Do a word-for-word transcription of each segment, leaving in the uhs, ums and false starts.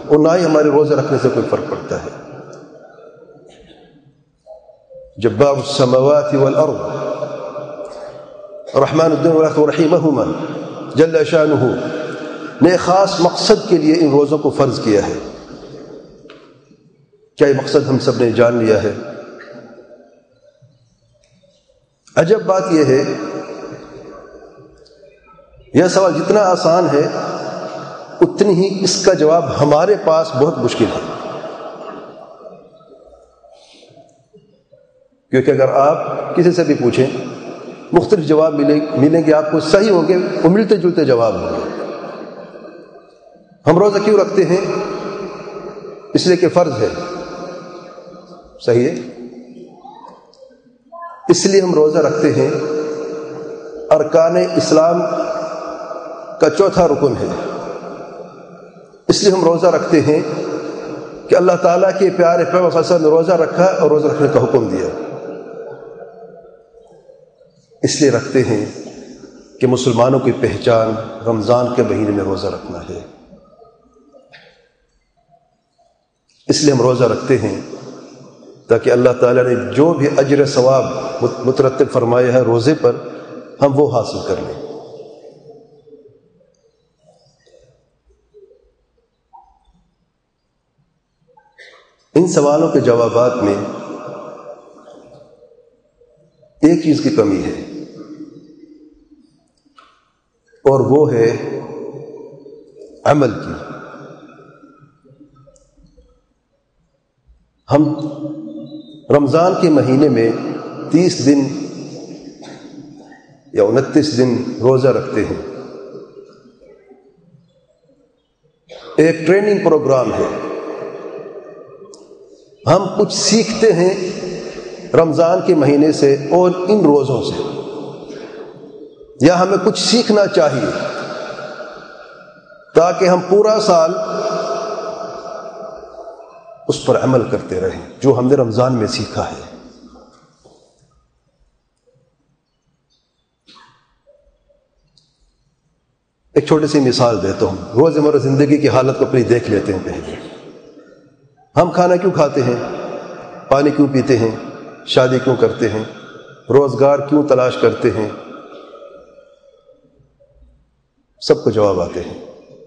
اور نہ ہی ہمارے روزے رکھنے سے کوئی فرق پڑتا ہے۔ جبار السماوات والارض رحمن الدین رحیمہما جل شانہ نے خاص مقصد کے لیے ان روزوں کو فرض کیا ہے۔ کیا یہ مقصد ہم سب نے جان لیا ہے؟ عجب بات یہ ہے، یہ سوال جتنا آسان ہے اتنی ہی اس کا جواب ہمارے پاس بہت مشکل ہے، کیونکہ اگر آپ کسی سے بھی پوچھیں مختلف جواب ملیں ملیں گے آپ کو، صحیح ہوں گے وہ ملتے جلتے جواب ہوں گے۔ ہم روزہ کیوں رکھتے ہیں؟ اس لیے کہ فرض ہے، صحیح ہے؟ اس لیے ہم روزہ رکھتے ہیں، ارکان اسلام کا چوتھا رکن ہے۔ اس لیے ہم روزہ رکھتے ہیں کہ اللہ تعالیٰ کے پیارے پیغمبر صلی اللہ علیہ وسلم نے روزہ رکھا اور روزہ رکھنے کا حکم دیا۔ اس لیے رکھتے ہیں کہ مسلمانوں کی پہچان رمضان کے مہینے میں روزہ رکھنا ہے۔ اس لیے ہم روزہ رکھتے ہیں تاکہ اللہ تعالیٰ نے جو بھی اجر ثواب مترتب فرمایا ہے روزے پر ہم وہ حاصل کر لیں۔ ان سوالوں کے جوابات میں ایک چیز کی کمی ہے، اور وہ ہے عمل کی۔ ہم رمضان کے مہینے میں تیس دن یا انتیس دن روزہ رکھتے ہیں، ایک ٹریننگ پروگرام ہے۔ ہم کچھ سیکھتے ہیں رمضان کے مہینے سے اور ان روزوں سے، یا ہمیں کچھ سیکھنا چاہیے تاکہ ہم پورا سال اس پر عمل کرتے رہیں جو ہم نے رمضان میں سیکھا ہے۔ ایک چھوٹی سی مثال دیتا ہوں، روزمرہ زندگی کی حالت کو اپنی دیکھ لیتے ہیں۔ پہلے ہم کھانا کیوں کھاتے ہیں؟ پانی کیوں پیتے ہیں؟ شادی کیوں کرتے ہیں؟ روزگار کیوں تلاش کرتے ہیں؟ سب کو جواب آتے ہیں۔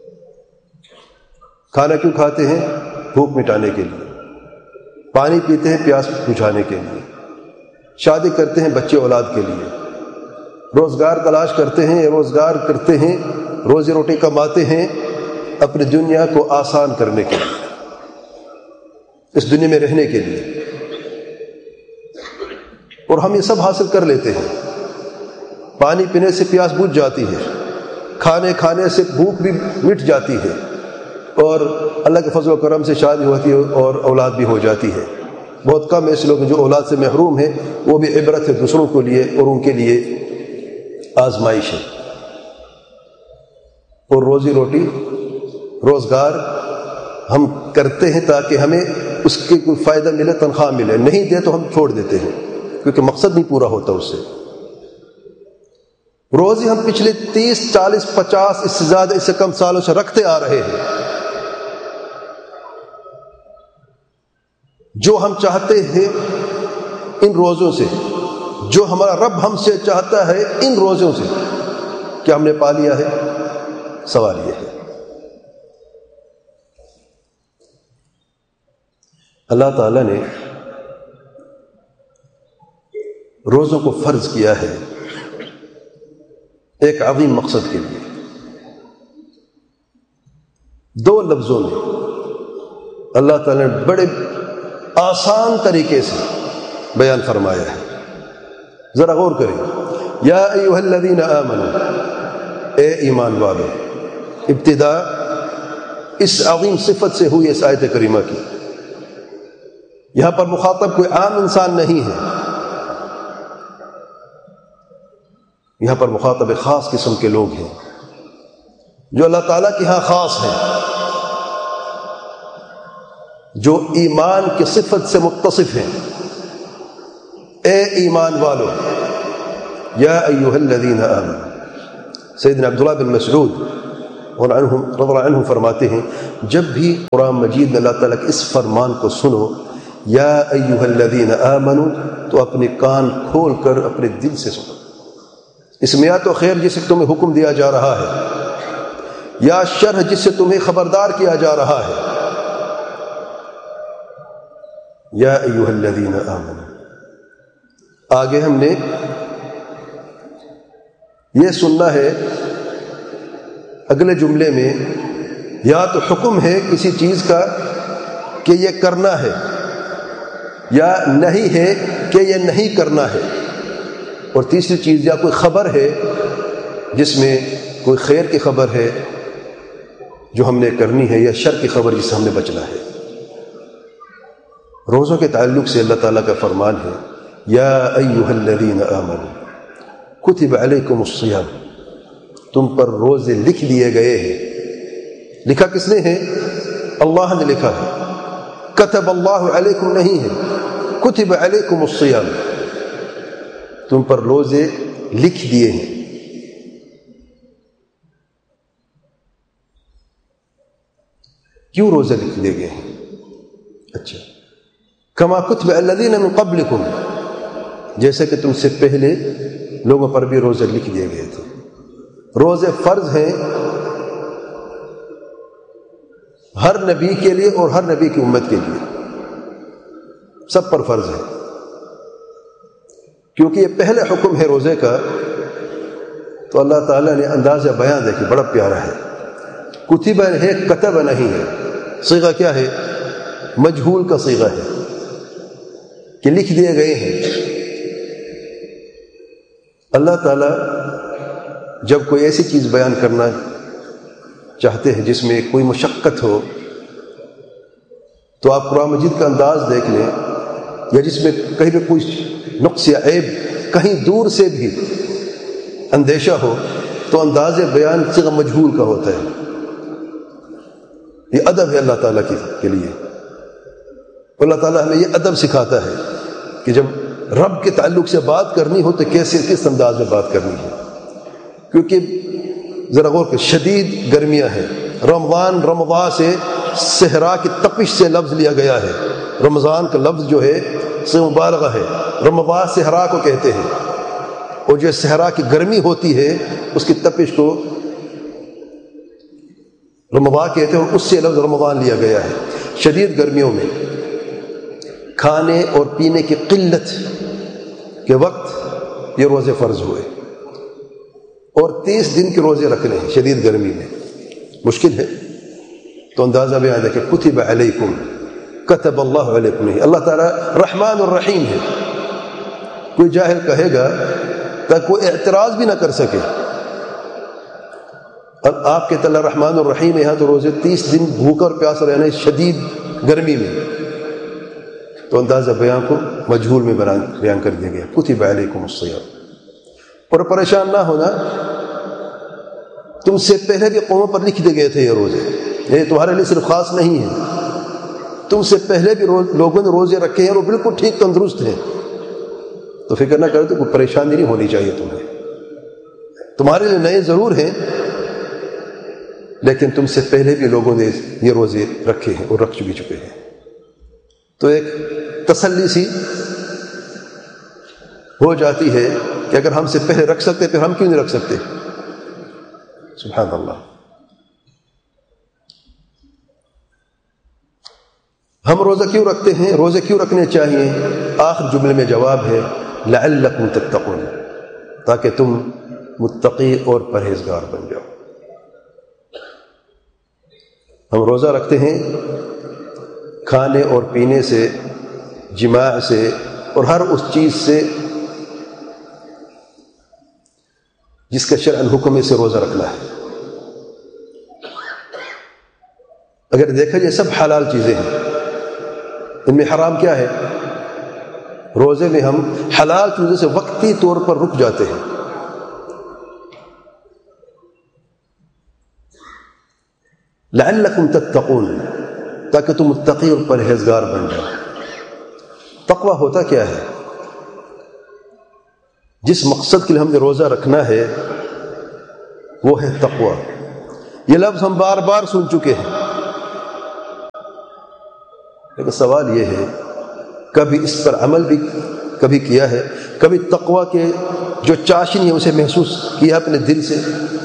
کھانا کیوں کھاتے ہیں؟ بھوک مٹانے کے لیے۔ پانی پیتے ہیں پیاس بجھانے کے لیے۔ شادی کرتے ہیں بچے اولاد کے لیے۔ روزگار تلاش کرتے ہیں، روزگار کرتے ہیں، روزی روٹی کماتے ہیں اپنی دنیا کو آسان کرنے کے لیے، اس دنیا میں رہنے کے لیے، اور ہم یہ سب حاصل کر لیتے ہیں۔ پانی پینے سے پیاس بجھ جاتی ہے، کھانے کھانے سے بھوک بھی مٹ جاتی ہے، اور اللہ کے فضل و کرم سے شادی ہوتی ہے اور اولاد بھی ہو جاتی ہے۔ بہت کم ایسے لوگ جو اولاد سے محروم ہیں، وہ بھی عبرت ہے دوسروں کے لیے اور ان کے لیے آزمائش ہے۔ اور روزی روٹی روزگار ہم کرتے ہیں تاکہ ہمیں اس کے کوئی فائدہ ملے، تنخواہ ملے، نہیں دے تو ہم چھوڑ دیتے ہیں کیونکہ مقصد نہیں پورا ہوتا اس سے۔ روزی ہم پچھلے تیس چالیس پچاس اس سے زیادہ اس سے کم سالوں سے رکھتے آ رہے ہیں۔ جو ہم چاہتے ہیں ان روزوں سے، جو ہمارا رب ہم سے چاہتا ہے ان روزوں سے، کیا ہم نے پا لیا ہے؟ سوال یہ ہے۔ اللہ تعالیٰ نے روزوں کو فرض کیا ہے ایک عظیم مقصد کے لیے۔ دو لفظوں میں اللہ تعالیٰ نے بڑے آسان طریقے سے بیان فرمایا ہے، ذرا غور کریں۔ یا ایھا الذین آمنوا، اے ایمان والو، ابتدا اس عظیم صفت سے ہوئی اس آیت کریمہ کی۔ یہاں پر مخاطب کوئی عام انسان نہیں ہے، یہاں پر مخاطب خاص قسم کے لوگ ہیں جو اللہ تعالیٰ کے ہاں خاص ہیں، جو ایمان کی صفت سے متصف ہیں۔ اے ایمان والو، یا ایھا الذین آمنوا۔ سیدنا عبداللہ بن مسعود اور عنہم رضی اللہ عنہم فرماتے ہیں جب بھی قرآن مجید میں اللہ تعالیٰ کے اس فرمان کو سنو یا ایھا الذین آمنوا تو اپنے کان کھول کر اپنے دل سے سنو. اس میں یا تو خیر جس سے تمہیں حکم دیا جا رہا ہے یا شر جس سے تمہیں خبردار کیا جا رہا ہے. یا ایھا الذین آمنوا. آگے ہم نے یہ سننا ہے اگلے جملے میں یا تو حکم ہے کسی چیز کا کہ یہ کرنا ہے یا نہیں ہے کہ یہ نہیں کرنا ہے, اور تیسری چیز یا کوئی خبر ہے جس میں کوئی خیر کی خبر ہے جو ہم نے کرنی ہے یا شر کی خبر جس سے ہم نے بچنا ہے. روزوں کے تعلق سے اللہ تعالیٰ کا فرمان ہے یا ایھا الذین آمنوا کتب علیکم الصیام, تم پر روزے لکھ دیے گئے ہیں. لکھا کس نے ہے؟ اللہ نے لکھا ہے. کتب اللہ علیکم نہیں ہے, کتب علیکم الصیام, تم پر روزے لکھ دیے ہیں. کیوں روزے لکھ دیے گئے ہیں؟ اچھا, کما کتب الذین من قبلکم, جیسے کہ تم سے پہلے لوگوں پر بھی روزے لکھ دیے گئے تھے. روزے فرض ہیں ہر نبی کے لیے اور ہر نبی کی امت کے لیے, سب پر فرض ہے, کیونکہ یہ پہلے حکم ہے روزے کا. تو اللہ تعالیٰ نے انداز بیان دیکھی بڑا پیارا ہے. کتب ہے, کتب نہیں ہے. صیغہ کیا ہے؟ مجہول کا صیغہ ہے کہ لکھ دیے گئے ہیں. اللہ تعالیٰ جب کوئی ایسی چیز بیان کرنا چاہتے ہیں جس میں کوئی مشقت ہو تو آپ قرآن مجید کا انداز دیکھ لیں, یا جس میں کہیں بھی کوئی نقص یا عیب کہیں دور سے بھی اندیشہ ہو تو انداز بیان صیغہ مجہول کا ہوتا ہے. یہ ادب ہے اللہ تعالیٰ کے لیے. اللہ تعالیٰ ہمیں یہ ادب سکھاتا ہے کہ جب رب کے تعلق سے بات کرنی ہو تو کیسے کس انداز میں بات کرنی ہے. کیونکہ ذرا غور کہ شدید گرمیاں ہیں. رمضان رمضان سے صحرا کی تپش سے لفظ لیا گیا ہے. رمضان کا لفظ جو ہے سے مبالغہ ہے. رمضان صحرا کو کہتے ہیں, اور جو صحرا کی گرمی ہوتی ہے اس کی تپش کو رمضان کہتے ہیں, اور اس سے لفظ رمضان لیا گیا ہے. شدید گرمیوں میں کھانے اور پینے کی قلت کے وقت یہ روزے فرض ہوئے, اور تیس دن کے روزے رکھنے ہیں شدید گرمی میں, مشکل ہے. تو اندازہ بھی آئے کہ کتب علیکم, کتب اللہ علیکم نہیں. اللہ تعالیٰ رحمان الرحیم ہے. کوئی جاہل کہے گا تاکہ کوئی اعتراض بھی نہ کر سکے, اور آپ کے تعالیٰ رحمان الرحیم ہے, یہاں تو روزے تیس دن بھوکا اور پیاسا رہنے شدید گرمی میں. تو اندازہ بیان کو مجہول میں بیان کر دیا گیا, کتب علیکم الصیام. اور پریشان نہ ہونا, تم سے پہلے بھی قوموں پر لکھ دیے گئے تھے یہ روزے, یہ تمہارے لیے صرف خاص نہیں ہے. تم سے پہلے بھی روز لوگوں نے روزے رکھے ہیں اور بالکل ٹھیک تندرست ہیں. تو فکر نہ کرو تو کوئی پریشانی نہیں ہونی چاہیے تمہیں. تمہارے لیے نئے ضرور ہیں, لیکن تم سے پہلے بھی لوگوں نے یہ روزے رکھے ہیں اور رکھ چکے چکے ہیں. تو ایک تسلی سی ہو جاتی ہے کہ اگر ہم سے پہلے رکھ سکتے پھر ہم کیوں نہیں رکھ سکتے. سبحان اللہ. ہم روزہ کیوں رکھتے ہیں, روزے کیوں رکھنے چاہیے؟ آخر جملے میں جواب ہے لعلکم تتقون, تاکہ تم متقی اور پرہیزگار بن جاؤ. ہم روزہ رکھتے ہیں کھانے اور پینے سے, جماع سے, اور ہر اس چیز سے جس کا شرعاً حکم ہے سے روزہ رکھنا ہے. اگر دیکھا جائے سب حلال چیزیں ہیں, ان میں حرام کیا ہے؟ روزے میں ہم حلال چیزوں سے وقتی طور پر رک جاتے ہیں. لعلکم تتقون, تاکہ تم متقی اور پرہیزگار بن جاؤ. تقوی ہوتا کیا ہے؟ جس مقصد کے لیے ہم نے روزہ رکھنا ہے وہ ہے تقوی. یہ لفظ ہم بار بار سن چکے ہیں، لیکن سوال یہ ہے کبھی اس پر عمل بھی کبھی کیا ہے؟ کبھی تقویٰ کے جو چاشنی ہے اسے محسوس کیا اپنے دل سے؟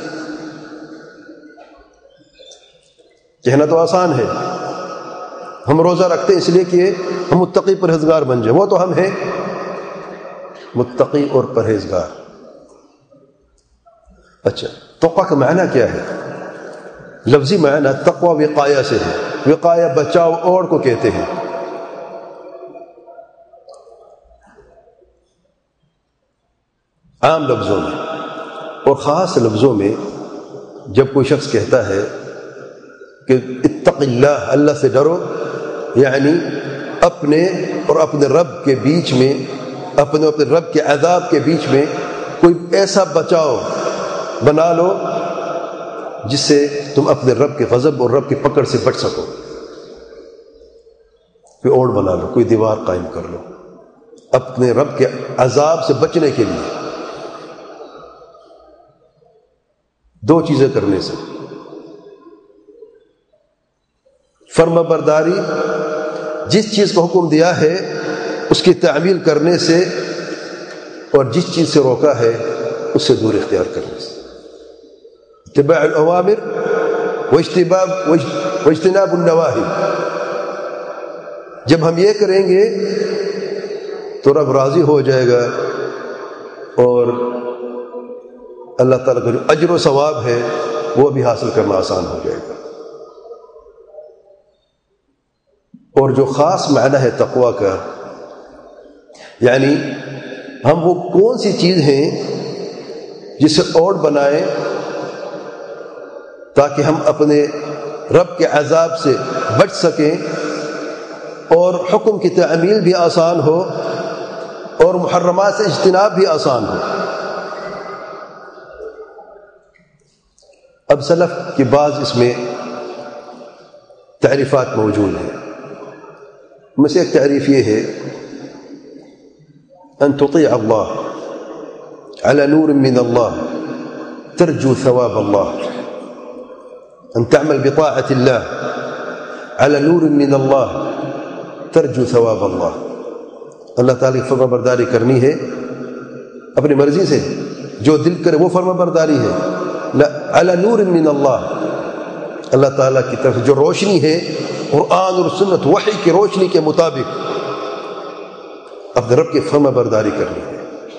کہنا تو آسان ہے، ہم روزہ رکھتے ہیں اس لیے کہ ہم متقی پرہیزگار بن جائیں، وہ تو ہم ہیں متقی اور پرہیزگار۔ اچھا، تقویٰ کا معنی کیا ہے؟ لفظی معنی تقویٰ وقایہ سے ہے، وقایہ بچاؤ اوڑ کو کہتے ہیں۔ عام لفظوں میں اور خاص لفظوں میں جب کوئی شخص کہتا ہے کہ اتق اللہ، اللہ سے ڈرو، یعنی اپنے اور اپنے رب کے بیچ میں، اپنے اپنے رب کے عذاب کے بیچ میں کوئی ایسا بچاؤ بنا لو جس سے تم اپنے رب کے غضب اور رب کی پکڑ سے بچ سکو۔ کوئی اوڑ بنا لو، کوئی دیوار قائم کر لو اپنے رب کے عذاب سے بچنے کے لیے۔ دو چیزیں کرنے سے، فرما برداری، جس چیز کو حکم دیا ہے اس کی تعمیل کرنے سے، اور جس چیز سے روکا ہے اس سے دور اختیار کرنے سے۔ اتباع الاوامر واجتناب واجتناب النواہی، جب ہم یہ کریں گے تو رب راضی ہو جائے گا، اور اللہ تعالیٰ کا جو اجر و ثواب ہے وہ بھی حاصل کرنا آسان ہو جائے گا۔ اور جو خاص معنی ہے تقویٰ کا، یعنی ہم وہ کون سی چیز ہیں جسے اوڑ بنائیں تاکہ ہم اپنے رب کے عذاب سے بچ سکیں اور حکم کی تعمیل بھی آسان ہو اور محرمات سے اجتناب بھی آسان ہو۔ اب سلف کی بعض اس میں تعریفات موجود ہیں، ان میں سے ایک تعریف یہ ہے ان تطیع اللہ على نور من اللہ ترجو ثواب اللہ، ان تعمل بطاعة اللہ على نور من اللہ ترجو ثواب اللہ۔ اللہ تعالیٰ کی فرما برداری کرنی ہے اپنی مرضی سے، جو دل کرے وہ فرما برداری ہے، لا علی نور من اللہ، اللہ تعالیٰ کی طرف جو روشنی ہے قرآن اور سنت وحی کی روشنی کے مطابق اپنے رب کی فرما برداری کرنی ہے۔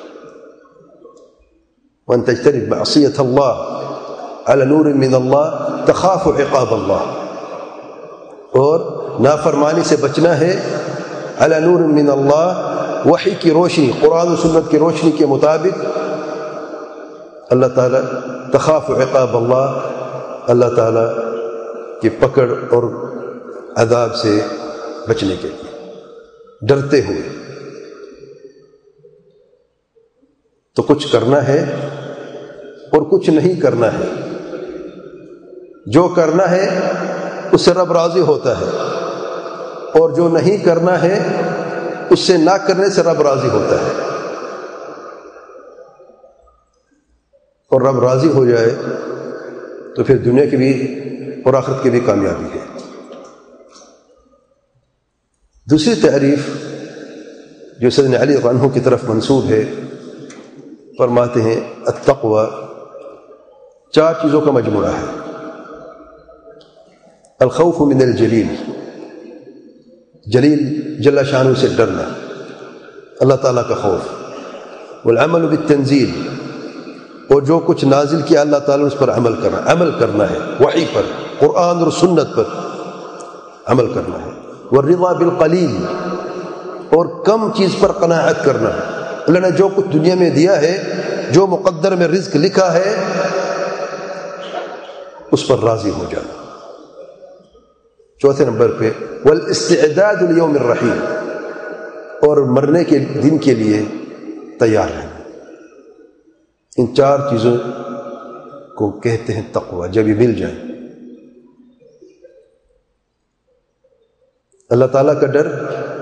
وَأَن تَجْتَنِبْ مَعْصِيَةَ اللَّهِ عَلَى نُورٍ مِّنَ اللَّهِ تَخَافُ عِقَابَ اللَّهِ، اور نافرمانی سے بچنا ہے عَلَى نُورٍ مِّنَ اللَّهِ، وحی کی روشنی، قرآن و سنت کی روشنی کے مطابق اللہ تعالیٰ تخاف عقاب اللہ، اللہ تعالیٰ کی پکڑ اور عذاب سے بچنے کے لیے ڈرتے ہوئے۔ تو کچھ کرنا ہے اور کچھ نہیں کرنا ہے، جو کرنا ہے اس سے رب راضی ہوتا ہے، اور جو نہیں کرنا ہے اس سے نہ کرنے سے رب راضی ہوتا ہے، اور رب راضی ہو جائے تو پھر دنیا کی بھی اور آخرت کی بھی کامیابی ہے۔ دوسری تعریف جو سیدنا علی رضی اللہ عنہ کی طرف منسوب ہے، فرماتے ہیں التقوی چار چیزوں کا مجموعہ ہے۔ الخوف من الجلیل، جلیل جل شانہ سے ڈرنا، اللہ تعالیٰ کا خوف۔ والعمل بالتنزیل، اور جو کچھ نازل کیا اللہ تعالیٰ نے اس پر عمل کرنا، عمل کرنا ہے، وحی پر، قرآن اور سنت پر عمل کرنا ہے۔ والرضا بالقلیل، اور کم چیز پر قناعت کرنا ہے، اللہ نے جو کچھ دنیا میں دیا ہے، جو مقدر میں رزق لکھا ہے اس پر راضی ہو جانا۔ چوتھے نمبر پہ والاستعداد لیوم الرحیل، اور مرنے کے دن کے لیے تیار رہنا۔ ان چار چیزوں کو کہتے ہیں تقوی، جب یہ مل جائیں۔ اللہ تعالیٰ کا ڈر،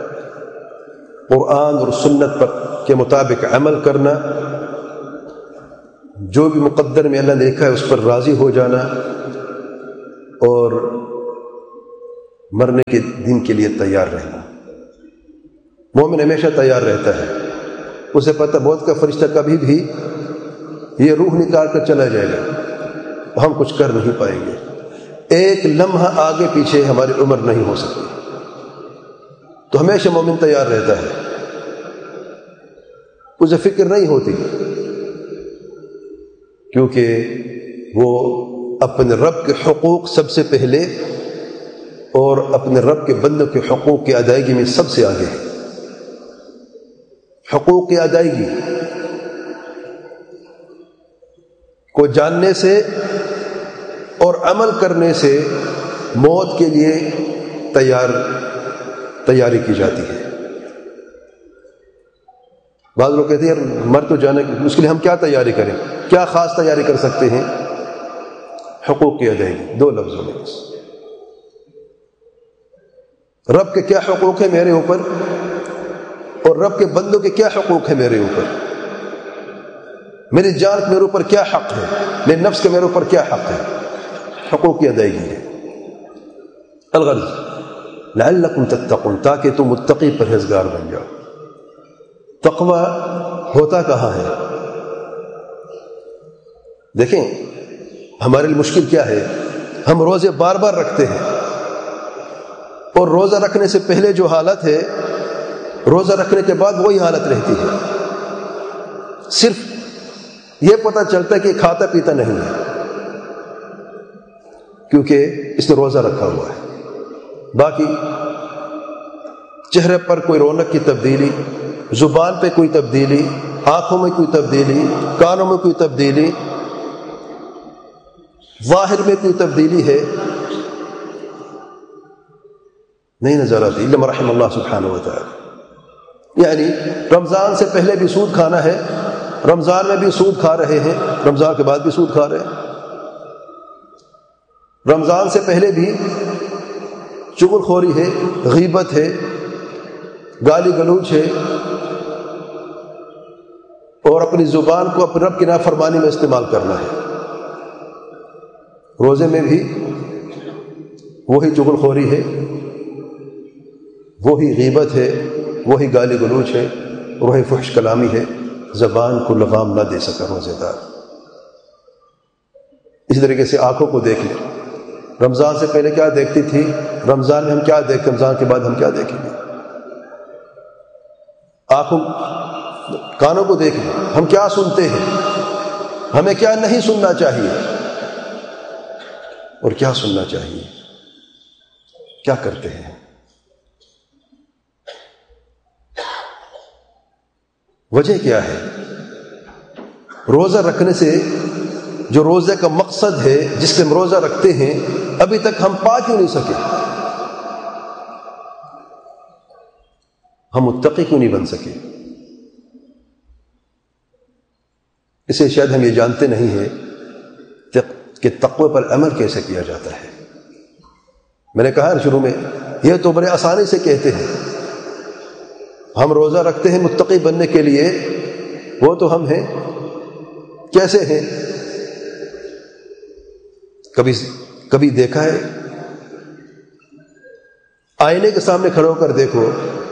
قرآن اور سنت پر کے مطابق عمل کرنا، جو بھی مقدر میں اللہ نے لکھا ہے اس پر راضی ہو جانا، اور مرنے کے دن کے لیے تیار رہنا۔ مومن ہمیشہ تیار رہتا ہے، اسے پتہ موت کا فرشتہ کبھی بھی یہ روح نکال کر چلا جائے گا، ہم کچھ کر نہیں پائیں گے، ایک لمحہ آگے پیچھے ہماری عمر نہیں ہو سکتی، تو ہمیشہ مومن تیار رہتا ہے، اسے فکر نہیں ہوتی، کیونکہ وہ اپنے رب کے حقوق سب سے پہلے اور اپنے رب کے بندوں کے حقوق کی ادائیگی میں سب سے آگے ہے۔ حقوق کی ادائیگی کو جاننے سے اور عمل کرنے سے موت کے لیے تیار تیاری کی جاتی ہے۔ بعض لوگ کہتے ہیں یار مر تو جانے اس کے لیے ہم کیا تیاری کریں، کیا خاص تیاری کر سکتے ہیں؟ حقوق کی ادائیگی، دو لفظوں میں بس۔ رب کے کیا حقوق ہیں میرے اوپر اور رب کے بندوں کے کیا حقوق ہیں میرے اوپر، میری جان کے میرے اوپر کیا حق ہے، میرے نفس کے میرے اوپر کیا حق ہے، حقوق کی ادائیگی ہے۔ الغرض لعلکم تتقون، تاکہ تم متقی پرہیزگار بن جاؤ۔ تقوی ہوتا کہاں ہے؟ دیکھیں ہمارے لیے مشکل کیا ہے، ہم روزے بار بار رکھتے ہیں اور روزہ رکھنے سے پہلے جو حالت ہے روزہ رکھنے کے بعد وہی حالت رہتی ہے، صرف یہ پتہ چلتا ہے کہ کھاتا پیتا نہیں ہے کیونکہ اس نے روزہ رکھا ہوا ہے، باقی چہرے پر کوئی رونق کی تبدیلی، زبان پہ کوئی تبدیلی، آنکھوں میں کوئی تبدیلی، کانوں میں کوئی تبدیلی، ظاہر میں کوئی تبدیلی ہے نہیں نظر آتی، الا من رحم اللہ سبحانہ و تعالی۔ یعنی رمضان سے پہلے بھی سود کھانا ہے، رمضان میں بھی سود کھا رہے ہیں، رمضان کے بعد بھی سود کھا رہے ہیں، رمضان سے پہلے بھی چغل خوری ہے، غیبت ہے، گالی گلوچ ہے، اور اپنی زبان کو اپنے رب کی نافرمانی میں استعمال کرنا ہے۔ روزے میں بھی وہی چغل خوری ہے، وہی غیبت ہے، وہی گالی گلوچ ہے، وہی فحش کلامی ہے، زبان کو لغام نہ دے سکا روزے دار۔ اسی طریقے سے آنکھوں کو دیکھ لیں، رمضان سے پہلے کیا دیکھتی تھی، رمضان میں ہم کیا دیکھتے، رمضان کے بعد ہم کیا دیکھیں گے۔ آنکھوں کانوں کو دیکھ لیں، ہم کیا سنتے ہیں، ہمیں کیا نہیں سننا چاہیے اور کیا سننا چاہیے، کیا کرتے ہیں۔ وجہ کیا ہے؟ روزہ رکھنے سے جو روزے کا مقصد ہے جس سے ہم روزہ رکھتے ہیں ابھی تک ہم پا کیوں نہیں سکے، ہم متقی کیوں نہیں بن سکے؟ اسے شاید ہم یہ جانتے نہیں ہیں کہ تقوی پر عمل کیسے کیا جاتا ہے۔ میں نے کہا شروع میں یہ تو بڑے آسانی سے کہتے ہیں، ہم روزہ رکھتے ہیں متقی بننے کے لیے، وہ تو ہم ہیں، کیسے ہیں؟ کبھی کبھی دیکھا ہے؟ آئینے کے سامنے کھڑے ہو کر دیکھو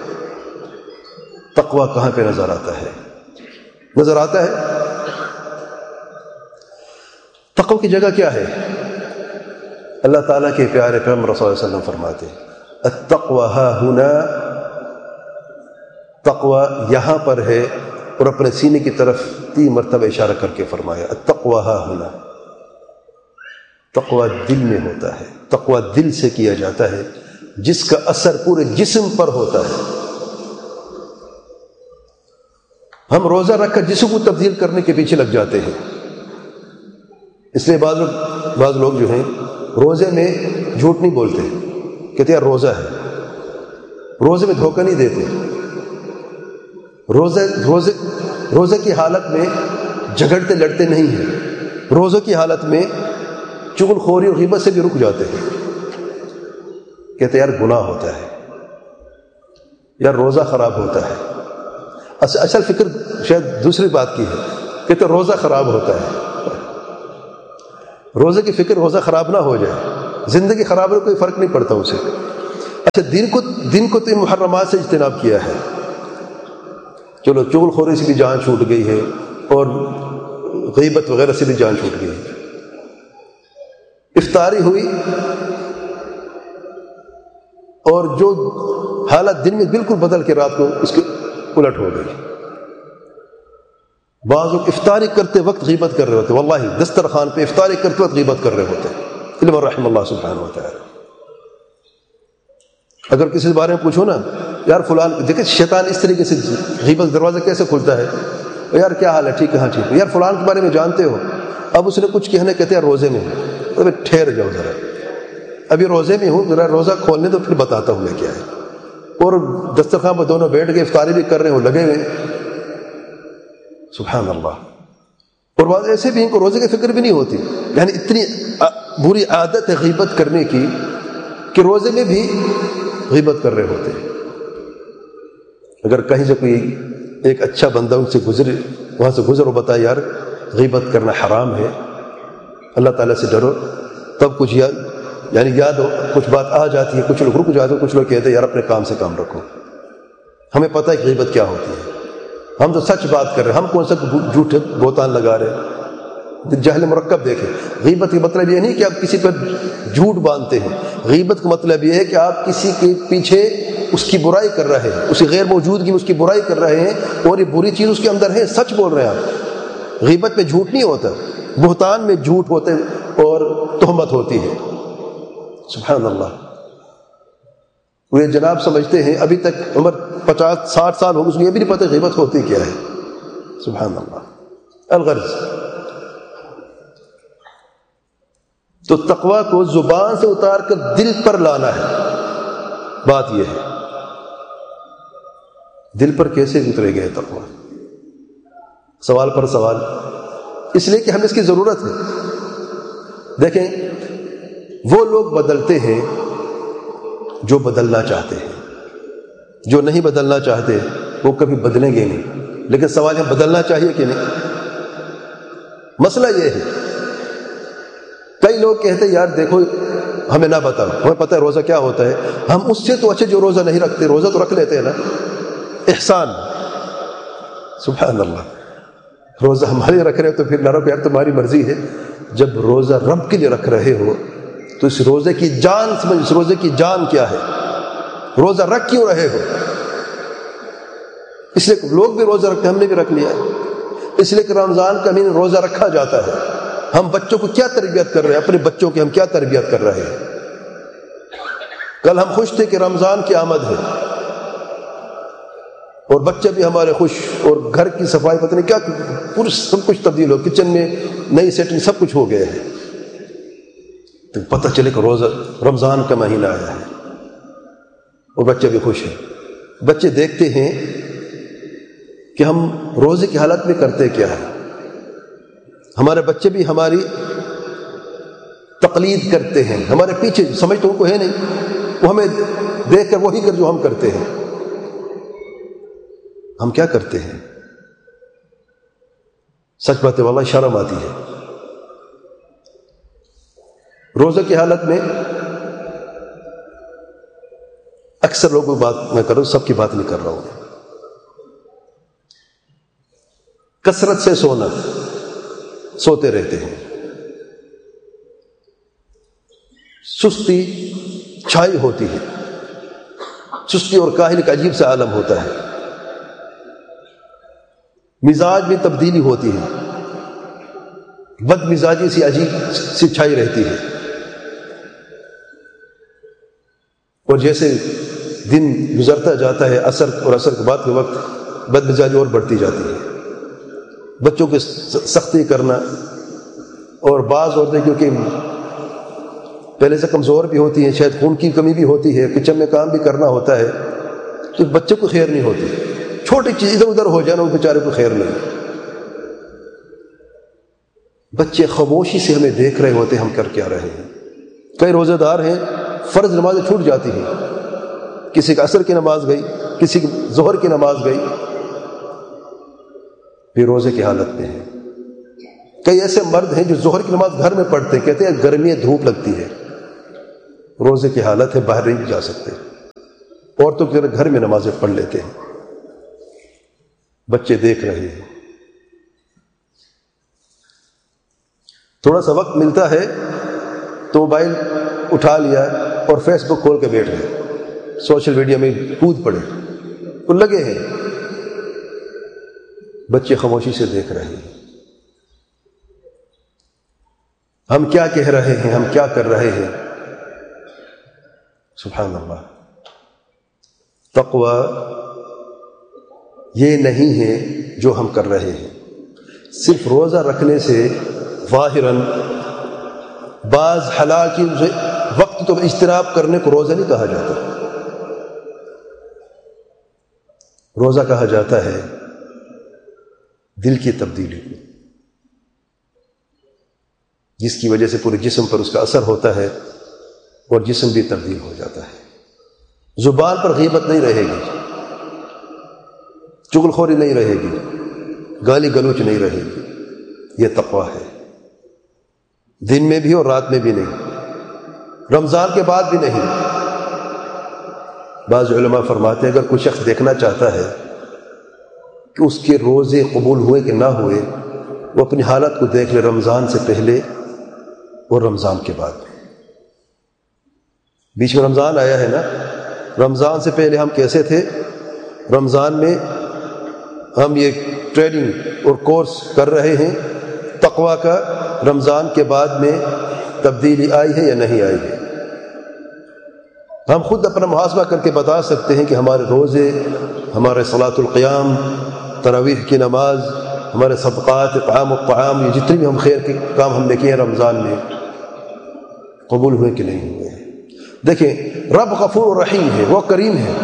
تقوی کہاں پہ نظر آتا ہے، نظر آتا ہے؟ تقوی کی جگہ کیا ہے؟ اللہ تعالیٰ کے پیارے پیغمبر صلی اللہ علیہ وسلم فرماتے ہیں التقوی ہا ہنا، تقوی یہاں پر ہے، اور اپنے سینے کی طرف تین مرتبہ اشارہ کر کے فرمایا التقوی ہا ہنا۔ تقوی دل میں ہوتا ہے، تقوی دل سے کیا جاتا ہے، جس کا اثر پورے جسم پر ہوتا ہے۔ ہم روزہ رکھ کر جسم کو تبدیل کرنے کے پیچھے لگ جاتے ہیں، اس لیے بعض لوگ بعض لوگ جو ہیں روزے میں جھوٹ نہیں بولتے، کہتے یار روزہ ہے، روزے میں دھوکہ نہیں دیتے، روزے روزے روزے کی حالت میں جھگڑتے لڑتے نہیں ہیں، روزے کی حالت میں چغل خوری اور غیبت سے بھی رک جاتے ہیں، کہتے یار گناہ ہوتا ہے، یار روزہ خراب ہوتا ہے۔ اصل فکر شاید دوسری بات کی ہے، کہتے روزہ خراب ہوتا ہے، روزے کی فکر روزہ خراب نہ ہو جائے، زندگی خراب ہے کوئی فرق نہیں پڑتا اسے. اچھا دن کو دن کو تو محرمات سے اجتناب کیا ہے، چلو چغل خوری سے بھی جان چھوٹ گئی ہے اور غیبت وغیرہ سے بھی جان چھوٹ گئی ہے. افطاری ہوئی اور جو حالت دن میں بالکل بدل کے رات کو اس کے الٹ ہو گئی. بعض لوگ افطاری کرتے وقت غیبت کر رہے ہوتے، واللہ دسترخوان پہ افطاری کرتے وقت غیبت کر رہے ہوتے، علم الرحم اللہ سبحانہ و تعالی. اگر کسی کے بارے میں پوچھو نا، یار فلان، دیکھیں شیطان اس طریقے سے غیبت دروازہ کیسے کھلتا ہے، یار کیا حال ہے، ٹھیک ہے، ہاں ٹھیک ہے، یار فلان کے بارے میں جانتے ہو، اب اس نے کچھ کہنے کہتے ہیں روزے میں ہوں، ابھی ٹھہر جاؤ ذرا، ابھی روزے میں ہوں، ذرا روزہ کھولنے تو پھر بتاتا ہوں میں کیا ہے. اور دسترخوان پر دونوں بیٹھ کے افطاری بھی کر رہے ہو، لگے ہوئے، سبحان اللہ. اور بعض ایسے بھی ان کو روزے کی فکر بھی نہیں ہوتی، یعنی اتنی بری عادت ہے غیبت کرنے کی کہ روزے میں بھی غیبت کر رہے ہوتے. اگر کہیں سے کوئی ایک اچھا بندہ ان سے گزرے، وہاں سے گزر و بتائے یار غیبت کرنا حرام ہے، اللہ تعالیٰ سے ڈرو، تب کچھ یاد یعنی یاد ہو، کچھ بات آ جاتی ہے، کچھ لوگ رک جاتے ہیں، کچھ لوگ کہتے ہیں یار اپنے کام سے کام رکھو، ہمیں پتہ ہے کہ غیبت کیا ہوتی ہے، ہم تو سچ بات کر رہے ہیں، ہم کون سا جھوٹے بہتان لگا رہے ہیں. جہل مرکب دیکھیں، غیبت کا مطلب یہ نہیں کہ آپ کسی پر جھوٹ باندھتے ہیں، غیبت کا مطلب یہ ہے کہ آپ کسی کے پیچھے اس کی برائی کر رہے ہیں، اس کی غیر موجودگی میں اس کی برائی کر رہے ہیں، اور یہ بری چیز اس کے اندر ہے، سچ بول رہے ہیں آپ. غیبت میں جھوٹ نہیں ہوتا، بہتان میں جھوٹ ہوتے اور تہمت ہوتی ہے. سبحان اللہ. وہ جناب سمجھتے ہیں ابھی تک عمر پچاس ساٹھ سال ہو گئے، اس کو یہ بھی نہیں پتہ غیبت ہوتی کیا ہے. سبحان اللہ. الغرض تو تقوی کو زبان سے اتار کر دل پر لانا ہے. بات یہ ہے دل پر کیسے اترے گئے تقوی؟ سوال پر سوال، اس لیے کہ ہمیں اس کی ضرورت ہے. دیکھیں وہ لوگ بدلتے ہیں جو بدلنا چاہتے ہیں، جو نہیں بدلنا چاہتے وہ کبھی بدلیں گے نہیں. لیکن سوال ہے بدلنا چاہیے کہ نہیں؟ مسئلہ یہ ہے کئی لوگ کہتے ہیں یار دیکھو ہمیں نہ بتاؤ، ہمیں پتہ ہے روزہ کیا ہوتا ہے، ہم اس سے تو اچھے جو روزہ نہیں رکھتے، روزہ تو رکھ لیتے ہیں نا، احسان. سبحان اللہ. روزہ ہمارے رکھ رہے ہو تو پھر نہ رکھو یار تمہاری مرضی ہے. جب روزہ رب کے لیے رکھ رہے ہو تو اس روزے کی جان سمجھ، اس روزے کی جان کیا ہے، روزہ رکھ کیوں رہے ہو. اس لیے لوگ بھی روزہ رکھتے ہیں، ہم نے بھی رکھ لیا ہے، اس لیے کہ رمضان کا مہینہ روزہ رکھا جاتا ہے. ہم بچوں کو کیا تربیت کر رہے ہیں، اپنے بچوں کی ہم کیا تربیت کر رہے ہیں. کل ہم خوش تھے کہ رمضان کی آمد ہے، اور بچے بھی ہمارے خوش، اور گھر کی صفائی پتہ نہیں کیا پورا سب کچھ تبدیل ہو، کچن میں نئی سیٹنگ سب کچھ ہو گیا ہے. تو پتہ چلے کہ روزہ رمضان کا مہینہ آیا ہے اور بچے بھی خوش ہیں. بچے دیکھتے ہیں کہ ہم روزے کی حالت میں کرتے کیا ہے. ہمارے بچے بھی ہماری تقلید کرتے ہیں، ہمارے پیچھے، سمجھ تو ان کو ہے نہیں، وہ ہمیں دیکھ کر وہی کر جو ہم کرتے ہیں. ہم کیا کرتے ہیں؟ سچ بات ہے واللہ شرم آتی ہے. روزہ کی حالت میں اکثر لوگوں کی بات میں کر رہا ہوں، سب کی بات نہیں کر رہا ہوں. کثرت سے سونا، سوتے رہتے ہیں، سستی چھائی ہوتی ہے، سستی اور کاہل کا عجیب سا عالم ہوتا ہے، مزاج میں تبدیلی ہوتی ہے، بد مزاجی سی عجیب سی چھائی رہتی ہے، اور جیسے دن گزرتا جاتا ہے عصر اور عصر کے بعد کے وقت بد مزاجی اور بڑھتی جاتی ہے. بچوں کی سختی کرنا، اور بعض عورتیں کیونکہ پہلے سے کمزور بھی ہوتی ہیں، شاید خون کی کمی بھی ہوتی ہے، کچن میں کام بھی کرنا ہوتا ہے، تو بچے کو خیر نہیں ہوتی. چھوٹی چیز ادھر ادھر ہو جانا اس بیچارے کو خیر نہیں. بچے خاموشی سے ہمیں دیکھ رہے ہوتے ہم کر کیا رہے ہیں. کئی روزے دار ہیں فرض نمازیں چھوٹ جاتی ہیں، کسی کا عصر کی نماز گئی، کسی کی ظہر کی نماز گئی، بھی روزے کی حالت میں ہیں. کئی ایسے مرد ہیں جو ظہر کی نماز گھر میں پڑھتے ہیں، کہتے ہیں گرمی دھوپ لگتی ہے، روزے کی حالت ہے، باہر نہیں جا سکتے، عورتوں کی طرح گھر میں نمازیں پڑھ لیتے ہیں، بچے دیکھ رہے ہیں، تھوڑا سا وقت ملتا ہے تو موبائل اٹھا لیا اور فیس بک کھول کے بیٹھ گئے، سوشل میڈیا میں کود پڑے، تو لگے ہیں، بچے خاموشی سے دیکھ رہے ہیں، ہم کیا کہہ رہے ہیں، ہم کیا کر رہے ہیں۔ سبحان اللہ، تقوی یہ نہیں ہے جو ہم کر رہے ہیں۔ صرف روزہ رکھنے سے ظاہراً بعض حلال چیزوں سے وقت تو اجتناب کرنے کو روزہ نہیں کہا جاتا، روزہ کہا جاتا ہے دل کی تبدیلی کو، جس کی وجہ سے پورے جسم پر اس کا اثر ہوتا ہے اور جسم بھی تبدیل ہو جاتا ہے۔ زبان پر غیبت نہیں رہے گی، چغل خوری نہیں رہے گی، گالی گلوچ نہیں رہے گی، یہ تقویٰ ہے، دن میں بھی اور رات میں بھی نہیں، رمضان کے بعد بھی نہیں۔ بعض علماء فرماتے ہیں اگر کوئی شخص دیکھنا چاہتا ہے کہ اس کے روزے قبول ہوئے کہ نہ ہوئے، وہ اپنی حالت کو دیکھ لے رمضان سے پہلے اور رمضان کے بعد۔ بیچ میں رمضان آیا ہے نا، رمضان سے پہلے ہم کیسے تھے؟ رمضان میں ہم یہ ٹریننگ اور کورس کر رہے ہیں تقویٰ کا، رمضان کے بعد میں تبدیلی آئی ہے یا نہیں آئی ہے؟ ہم خود اپنا محاسبہ کر کے بتا سکتے ہیں کہ ہمارے روزے، ہمارے صلاۃ القیام، تراویح کی نماز، ہمارے صدقات، اطعام الطعام، یہ جتنے بھی ہم خیر کے کام ہم نے کیے ہیں رمضان میں، قبول ہوئے کہ نہیں ہوئے۔ دیکھیں رب غفور رحیم ہے، وہ کریم ہے،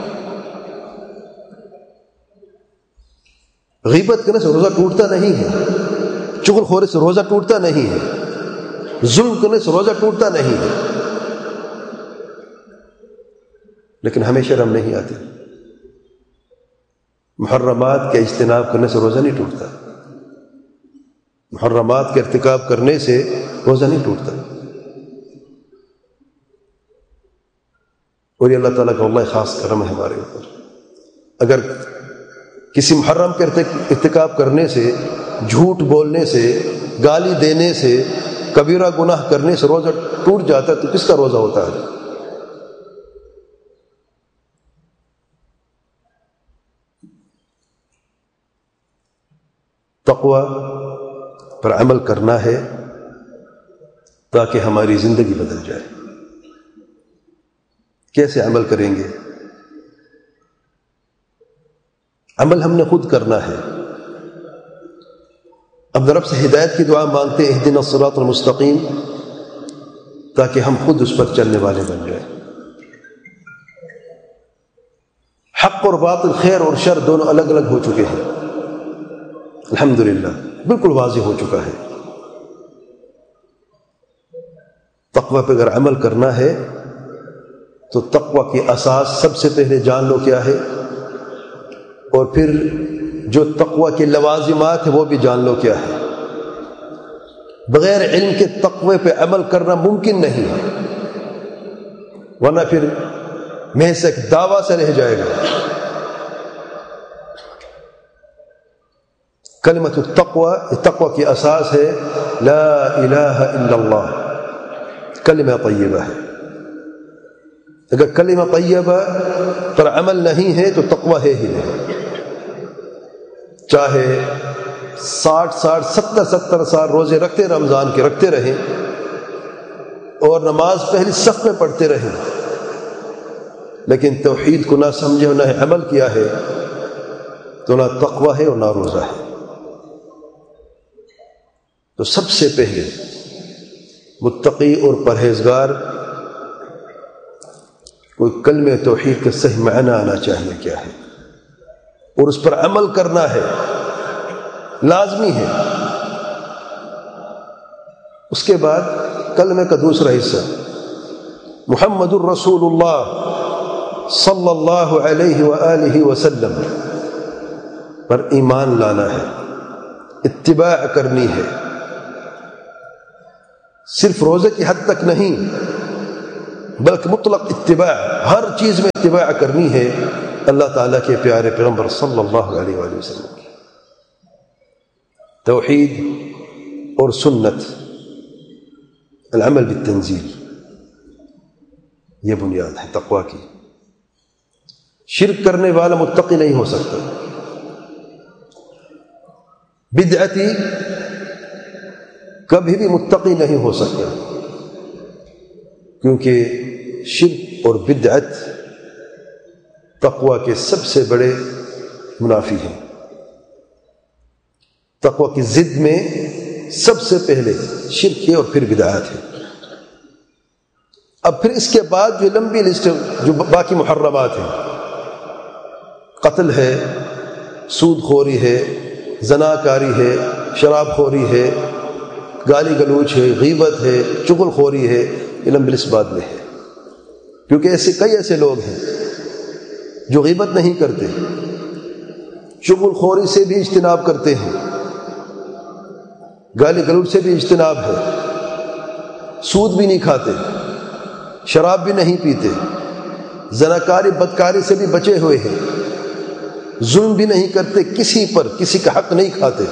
غیبت کرنے سے روزہ ٹوٹتا نہیں ہے، چغل خوری سے روزہ ٹوٹتا نہیں ہے، ظلم کرنے سے روزہ ٹوٹتا نہیں ہے، لیکن ہمیں شرم نہیں آتی، محرمات کے اجتناب کرنے سے روزہ نہیں ٹوٹتا، محرمات کے ارتکاب کرنے سے روزہ نہیں ٹوٹتا، اور یہ اللہ تعالیٰ کا واللہ خاص کرم ہے ہمارے اوپر۔ اگر کسی محرم کے ارتکاب کرنے سے، جھوٹ بولنے سے، گالی دینے سے، کبیرہ گناہ کرنے سے روزہ ٹوٹ جاتا ہے تو کس کا روزہ ہوتا ہے؟ تقوی پر عمل کرنا ہے تاکہ ہماری زندگی بدل جائے۔ کیسے عمل کریں گے؟ عمل ہم نے خود کرنا ہے، اب رب سے ہدایت کی دعا مانگتے ہیں اہدنا الصراط المستقیم، تاکہ ہم خود اس پر چلنے والے بن جائیں۔ حق اور باطل، خیر اور شر دونوں الگ الگ ہو چکے ہیں، الحمدللہ بالکل واضح ہو چکا ہے۔ تقوی پہ اگر عمل کرنا ہے تو تقوی کی اساس سب سے پہلے جان لو کیا ہے، اور پھر جو تقوی کے لوازمات ہیں وہ بھی جان لو کیا ہے۔ بغیر علم کے تقوی پہ عمل کرنا ممکن نہیں ہے، ورنہ پھر محض ایک دعویٰ سے رہ جائے گا۔ کلمۃ التقوی، تقوی کی اساس ہے لا الہ الا اللہ، کلمہ طیبہ ہے۔ اگر کلمہ طیبہ پر عمل نہیں ہے تو تقوی ہے ہی نہیں، چاہے ساٹھ ساٹھ ستر ستر سال روزے رکھتے رمضان کے رکھتے رہیں اور نماز پہلی صف میں پڑھتے رہیں، لیکن توحید کو نہ سمجھے اور نہ عمل کیا ہے تو نہ تقوی ہے اور نہ روزہ ہے۔ تو سب سے پہلے متقی اور پرہیزگار کوئی کلمہ توحید کا صحیح معنی آنا چاہیے کیا ہے، اور اس پر عمل کرنا ہے، لازمی ہے۔ اس کے بعد کلمہ کا دوسرا حصہ محمد الرسول اللہ صلی اللہ علیہ وآلہ وسلم پر ایمان لانا ہے، اتباع کرنی ہے، صرف روزے کی حد تک نہیں، بلکہ مطلق اتباع، ہر چیز میں اتباع کرنی ہے اللہ تعالیٰ کے پیارے پیغمبر صلی اللہ علیہ وآلہ وسلم کی۔ توحید اور سنت، العمل بالتنزیل، یہ بنیاد ہے تقوی کی۔ شرک کرنے والا متقی نہیں ہو سکتا، بدعتی کبھی بھی متقی نہیں ہو سکتا، کیونکہ شرک اور بدعت تقوی کے سب سے بڑے منافی ہیں۔ تقوی کی ضد میں سب سے پہلے شرک ہے اور پھر بدعات ہے۔ اب پھر اس کے بعد جو لمبی لسٹ جو باقی محرمات ہیں، قتل ہے، سود خوری ہے، زناکاری ہے، شراب خوری ہے، گالی گلوچ ہے، غیبت ہے، چغل خوری ہے، یہ لمبی لسٹ بعد میں ہے، کیونکہ ایسے کئی ایسے لوگ ہیں جو غیبت نہیں کرتے، چغل خوری سے بھی اجتناب کرتے ہیں، گالی گلوچ سے بھی اجتناب ہے، سود بھی نہیں کھاتے، شراب بھی نہیں پیتے، زناکاری بدکاری سے بھی بچے ہوئے ہیں، ظلم بھی نہیں کرتے، کسی پر کسی کا حق نہیں کھاتے،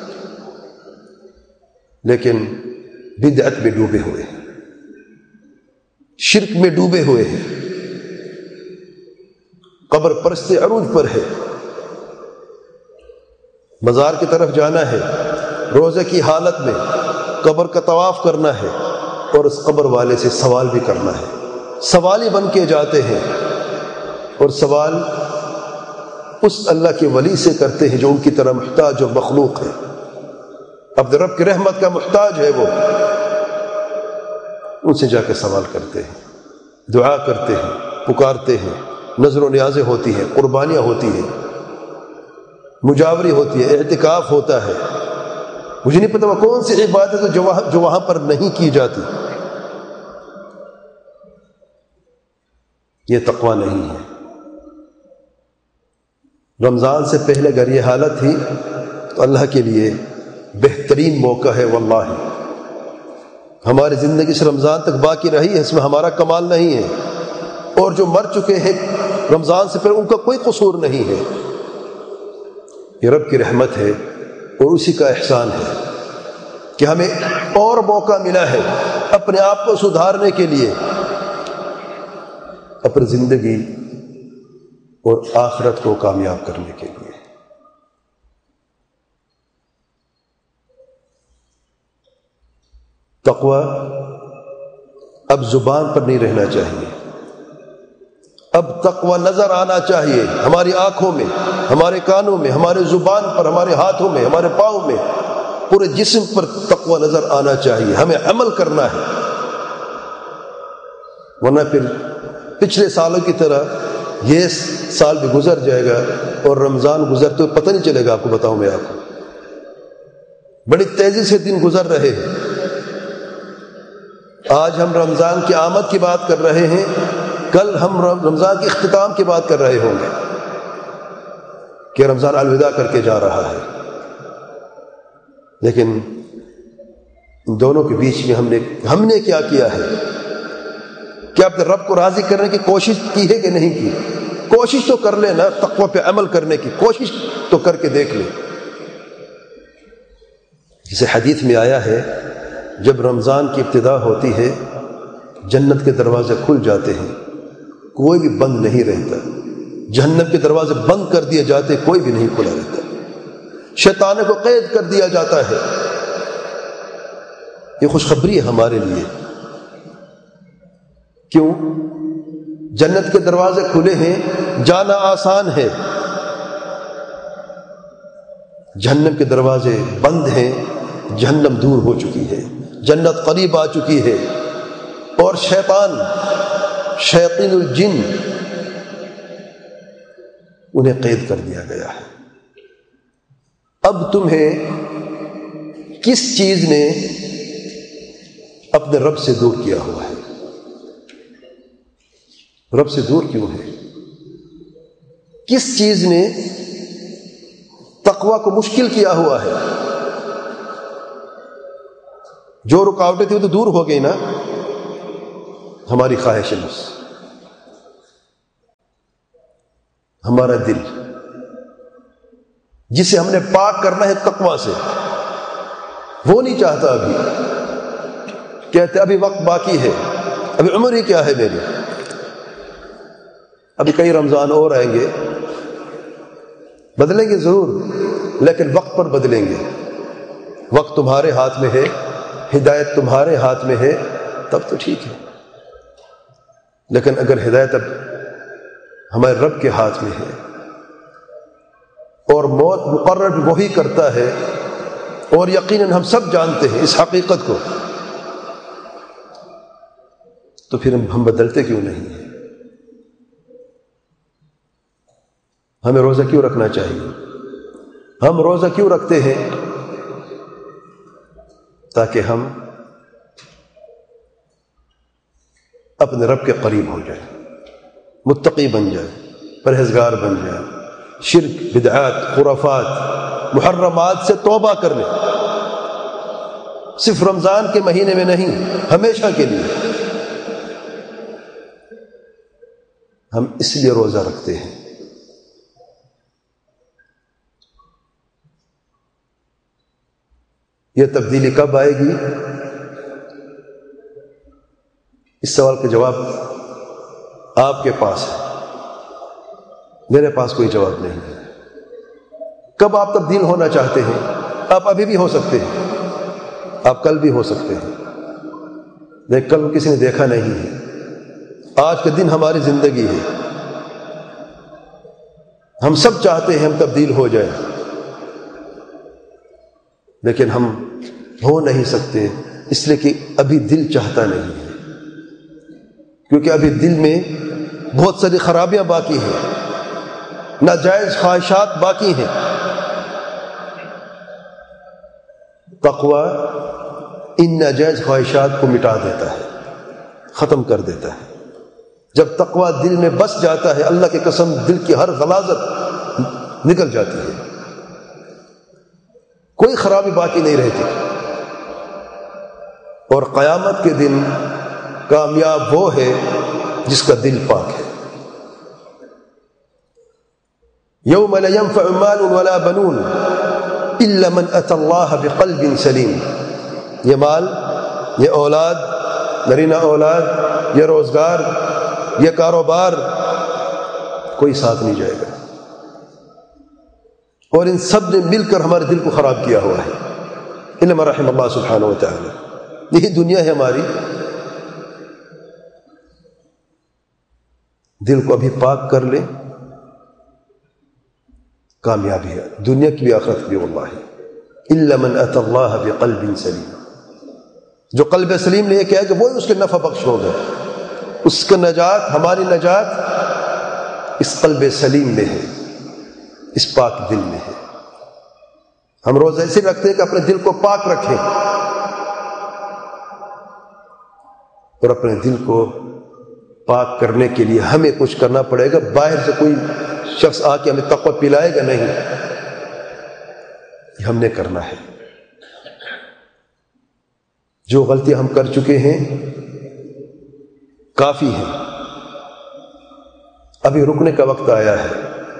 لیکن بدعت میں ڈوبے ہوئے ہیں، شرک میں ڈوبے ہوئے ہیں، قبر پرست عروج پر ہے، مزار کی طرف جانا ہے، روزے کی حالت میں قبر کا طواف کرنا ہے اور اس قبر والے سے سوال بھی کرنا ہے، سوالی بن کے جاتے ہیں، اور سوال اس اللہ کے ولی سے کرتے ہیں جو ان کی طرح محتاج اور مخلوق ہے، اپنے رب کی رحمت کا محتاج ہے، وہ ان سے جا کے سوال کرتے ہیں، دعا کرتے ہیں، پکارتے ہیں، نظر و نیازیں ہوتی ہیں، قربانیاں ہوتی ہیں، مجاوری ہوتی ہے، اعتکاف ہوتا ہے، مجھے نہیں پتا وہ کون سی عبادت ہے جو وہاں جو وہاں پر نہیں کی جاتی۔ یہ تقوی نہیں ہے۔ رمضان سے پہلے اگر یہ حالت تھی تو اللہ کے لیے بہترین موقع ہے، واللہ ہماری زندگی سے رمضان تک باقی رہی ہے، اس میں ہمارا کمال نہیں ہے، اور جو مر چکے ہیں رمضان سے پہلے ان کا کوئی قصور نہیں ہے، یہ رب کی رحمت ہے اور اسی کا احسان ہے کہ ہمیں اور موقع ملا ہے اپنے آپ کو سدھارنے کے لیے، اپنی زندگی اور آخرت کو کامیاب کرنے کے لیے۔ تقوی اب زبان پر نہیں رہنا چاہیے، اب تقوی نظر آنا چاہیے، ہماری آنکھوں میں، ہمارے کانوں میں، ہمارے زبان پر، ہمارے ہاتھوں میں، ہمارے پاؤں میں، پورے جسم پر تقوی نظر آنا چاہیے، ہمیں عمل کرنا ہے، ورنہ پھر پچھلے سالوں کی طرح یہ سال بھی گزر جائے گا اور رمضان گزرتے ہوئے پتہ نہیں چلے گا۔ آپ کو بتاؤں میں، آپ کو بڑی تیزی سے دن گزر رہے ہیں۔ آج ہم رمضان کی آمد کی بات کر رہے ہیں، کل ہم رمضان کے اختتام کی بات کر رہے ہوں گے کہ رمضان الوداع کر کے جا رہا ہے، لیکن ان دونوں کے بیچ میں ہم نے ہم نے کیا کیا ہے؟ کیا اپنے رب کو راضی کرنے کی کوشش کی ہے کہ نہیں کی؟ کوشش تو کر لیں نا، تقوی پہ عمل کرنے کی کوشش تو کر کے دیکھ لیں۔ جسے حدیث میں آیا ہے جب رمضان کی ابتدا ہوتی ہے جنت کے دروازے کھل جاتے ہیں، کوئی بھی بند نہیں رہتا، جہنم کے دروازے بند کر دیے جاتے، کوئی بھی نہیں کھلا رہتا، شیطان کو قید کر دیا جاتا ہے۔ یہ خوشخبری ہے ہمارے لیے، کیوں؟ جنت کے دروازے کھلے ہیں، جانا آسان ہے، جہنم کے دروازے بند ہیں، جہنم دور ہو چکی ہے، جنت قریب آ چکی ہے، اور شیطان شیاطین الجن انہیں قید کر دیا گیا ہے۔ اب تمہیں کس چیز نے اپنے رب سے دور کیا ہوا ہے؟ رب سے دور کیوں ہے؟ کس چیز نے تقوی کو مشکل کیا ہوا ہے؟ جو رکاوٹیں تھیں وہ تو دور ہو گئی نا، ہماری خواہش نفس، ہمارا دل جسے ہم نے پاک کرنا ہے تقویٰ سے، وہ نہیں چاہتا ابھی، کہتے ابھی وقت باقی ہے، ابھی عمر ہی کیا ہے میری، ابھی کئی رمضان اور آئیں گے، بدلیں گے ضرور لیکن وقت پر بدلیں گے۔ وقت تمہارے ہاتھ میں ہے، ہدایت تمہارے ہاتھ میں ہے، تب تو ٹھیک ہے، لیکن اگر ہدایت اب ہمارے رب کے ہاتھ میں ہے اور موت مقرر وہی کرتا ہے، اور یقیناً ہم سب جانتے ہیں اس حقیقت کو، تو پھر ہم بدلتے کیوں نہیں ہیں؟ ہمیں روزہ کیوں رکھنا چاہیے؟ ہم روزہ کیوں رکھتے ہیں؟ تاکہ ہم اپنے رب کے قریب ہو جائیں، متقی بن جائیں، پرہیزگار بن جائیں، شرک، بدعات، خرافات، محرمات سے توبہ کر لیں، صرف رمضان کے مہینے میں نہیں، ہمیشہ کے لیے۔ ہم اس لیے روزہ رکھتے ہیں۔ یہ تبدیلی کب آئے گی؟ اس سوال کا جواب آپ کے پاس ہے، میرے پاس کوئی جواب نہیں ہے۔ کب آپ تبدیل ہونا چاہتے ہیں؟ آپ ابھی بھی ہو سکتے ہیں، آپ کل بھی ہو سکتے ہیں، لیکن کل کسی نے دیکھا نہیں ہے۔ آج کے دن ہماری زندگی ہے، ہم سب چاہتے ہیں ہم تبدیل ہو جائیں، لیکن ہم ہو نہیں سکتے اس لیے کہ ابھی دل چاہتا نہیں ہے، کیونکہ ابھی دل میں بہت ساری خرابیاں باقی ہیں، ناجائز خواہشات باقی ہیں۔ تقویٰ ان ناجائز خواہشات کو مٹا دیتا ہے، ختم کر دیتا ہے۔ جب تقویٰ دل میں بس جاتا ہے، اللہ کی قسم دل کی ہر غلاظت نکل جاتی ہے، کوئی خرابی باقی نہیں رہتی۔ اور قیامت کے دن کامیاب وہ ہے جس کا دل پاک ہے۔ یوم لا ينفع مال ولا بنون الا من اتى الله بقلب سلیم۔ یہ مال، یہ اولاد، نرینہ اولاد، یہ روزگار، یہ کاروبار، کوئی ساتھ نہیں جائے گا، اور ان سب نے مل کر ہمارے دل کو خراب کیا ہوا ہے، الا من رحم اللہ سبحانہ و تعالی۔ یہی دنیا ہے ہماری، دل کو ابھی پاک کر لے، کامیابی ہے دنیا کی بھی آخرت کی بھی۔ واللہ الا من اتى الله بقلب سلیم، جو قلب سلیم نے یہ کہا کہ وہی اس کے نفع بخش ہوگا، اس کا نجات، ہماری نجات اس قلب سلیم میں ہے، اس پاک دل میں ہے۔ ہم روزہ ایسے رکھتے ہیں کہ اپنے دل کو پاک رکھیں، اور اپنے دل کو پاک کرنے کے لیے ہمیں کچھ کرنا پڑے گا، باہر سے کوئی شخص آ کے ہمیں تقویٰ پلائے گا نہیں، یہ ہم نے کرنا ہے۔ جو غلطیاں ہم کر چکے ہیں کافی ہیں، ابھی رکنے کا وقت آیا ہے،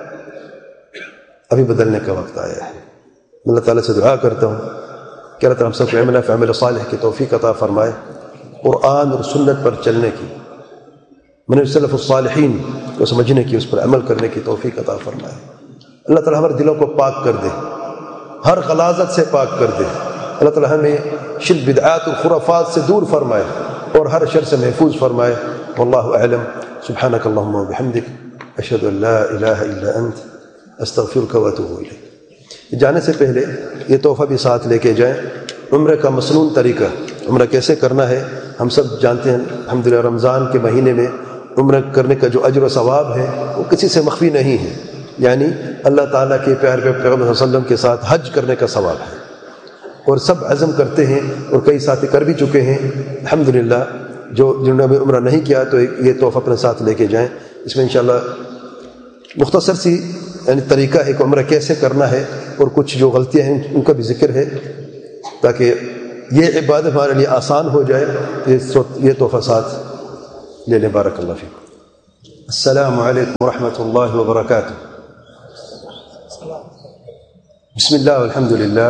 ابھی بدلنے کا وقت آیا ہے۔ میں اللہ تعالیٰ سے دعا کرتا ہوں کہ اللہ تعالیٰ ہم سب کو عمل نافع عمل صالح کی توفیق عطا فرمائے، قرآن اور سنت پر چلنے کی، منہج سلف الصالحین کو سمجھنے کی، اس پر عمل کرنے کی توفیق عطا فرمائے۔ اللہ تعالیٰ ہمارے دلوں کو پاک کر دے، ہر غلاظت سے پاک کر دے۔ اللہ تعالیٰ ہمیں شرک، بدعات اور خرافات سے دور فرمائے اور ہر شر سے محفوظ فرمائے۔ واللہ اعلم۔ سبحانک اللہم و بحمدک، اشہد ان لا الہ الا انت، استغفرک و اتوب الیک۔ جانے سے پہلے یہ تحفہ بھی ساتھ لے کے جائیں، عمرہ کا مسنون طریقہ، عمرہ کیسے کرنا ہے ہم سب جانتے ہیں۔ الحمدللہ رمضان کے مہینے میں عمرہ کرنے کا جو اجر و ثواب ہے وہ کسی سے مخفی نہیں ہے، یعنی اللہ تعالیٰ کے پیارے پیغمبر صلی اللہ علیہ وسلم کے ساتھ حج کرنے کا ثواب ہے، اور سب عزم کرتے ہیں، اور کئی ساتھی کر بھی چکے ہیں الحمدللہ۔ جو جنہوں نے ابھی عمرہ نہیں کیا تو یہ تحفہ اپنے ساتھ لے کے جائیں۔ اس میں انشاءاللہ مختصر سی یعنی طریقہ ہے کہ عمرہ کیسے کرنا ہے، اور کچھ جو غلطیاں ہیں ان کا بھی ذکر ہے، تاکہ یہ عبادت ہمارے لیے آسان ہو جائے۔ یہ تحفہ ساتھ لے لیں بارک اللہ فیکم. السلام علیکم ورحمۃ اللہ وبرکاتہ. بسم اللہ والحمد للہ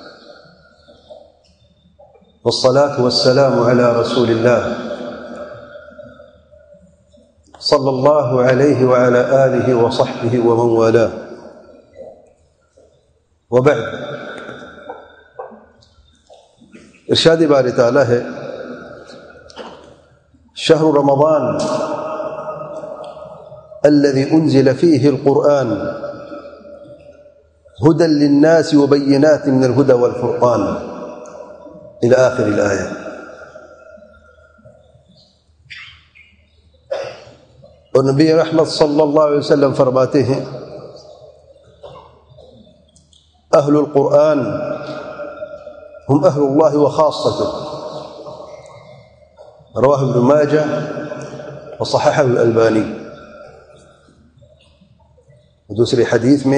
والصلاة والسلام على رسول اللہ صلی اللہ علیہ وعلى آلہ وصحبہ ومن والاه. وبعد، ارشاد باری تعالی ہے شہر رمضان الذي انزل فيه القرآن هدى للناس وبينات من الهدى والفرقان الى آخر الآية. اور نبی رحمت صلی اللہ علیہ وسلم فرماتے ہیں اہل القرآن ہم اہل اللہ وخاصته. رواہ ابن ماجہ وصححہ الالبانی. دوسری حدیث میں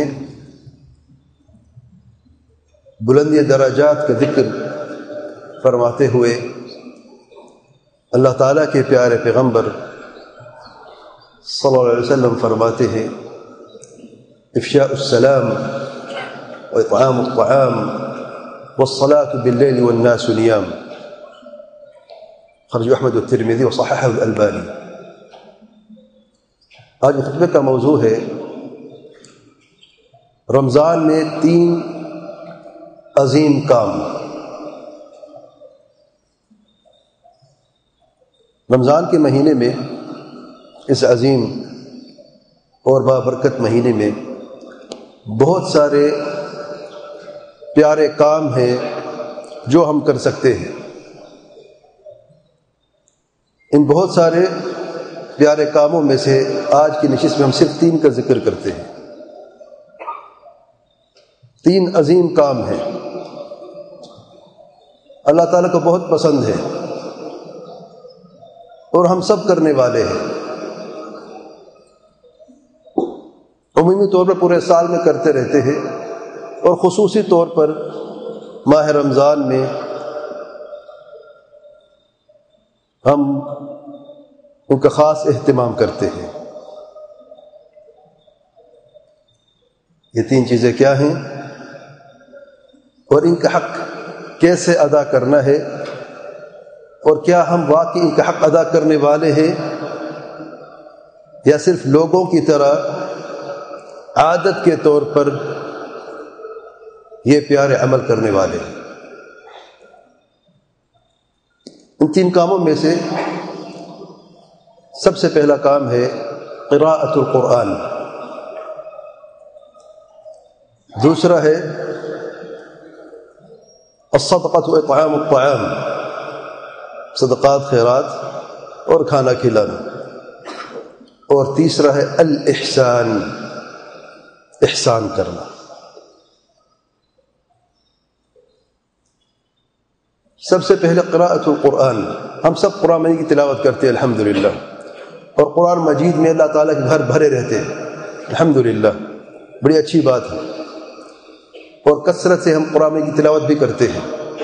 بلندی درجات کا ذکر فرماتے ہوئے اللہ تعالیٰ کے پیارے پیغمبر صلی اللہ علیہ وسلم فرماتے ہیں افشاء السلام واطعام الطعام والصلاة باللیل والناس نیام. خرج احمد الترمذی وصححہ الالبانی. آج خطبے کا موضوع ہے رمضان میں تین عظیم کام. رمضان کے مہینے میں، اس عظیم اور بابرکت مہینے میں بہت سارے پیارے کام ہیں جو ہم کر سکتے ہیں. ان بہت سارے پیارے کاموں میں سے آج کی نشست میں ہم صرف تین کا ذکر کرتے ہیں. تین عظیم کام ہیں، اللہ تعالیٰ کو بہت پسند ہے اور ہم سب کرنے والے ہیں. عمومی طور پر پورے سال میں کرتے رہتے ہیں اور خصوصی طور پر ماہ رمضان میں ہم ان کا خاص اہتمام کرتے ہیں. یہ تین چیزیں کیا ہیں اور ان کا حق کیسے ادا کرنا ہے، اور کیا ہم واقعی ان کا حق ادا کرنے والے ہیں یا صرف لوگوں کی طرح عادت کے طور پر یہ پیارے عمل کرنے والے ہیں. ان تین کاموں میں سے سب سے پہلا کام ہے قراءۃ القرآن. دوسرا ہے الصدقۃ واطعام الطعام، صدقات خیرات اور کھانا کھلانا. اور تیسرا ہے الاحسان، احسان کرنا. سب سے پہلے قراءۃ القرآن. ہم سب قرآن مجید کی تلاوت کرتے ہیں الحمدللہ، اور قرآن مجید میں اللہ تعالیٰ کے گھر بھرے رہتے ہیں الحمدللہ. بڑی اچھی بات ہے، اور کثرت سے ہم قرآن مجید کی تلاوت بھی کرتے ہیں.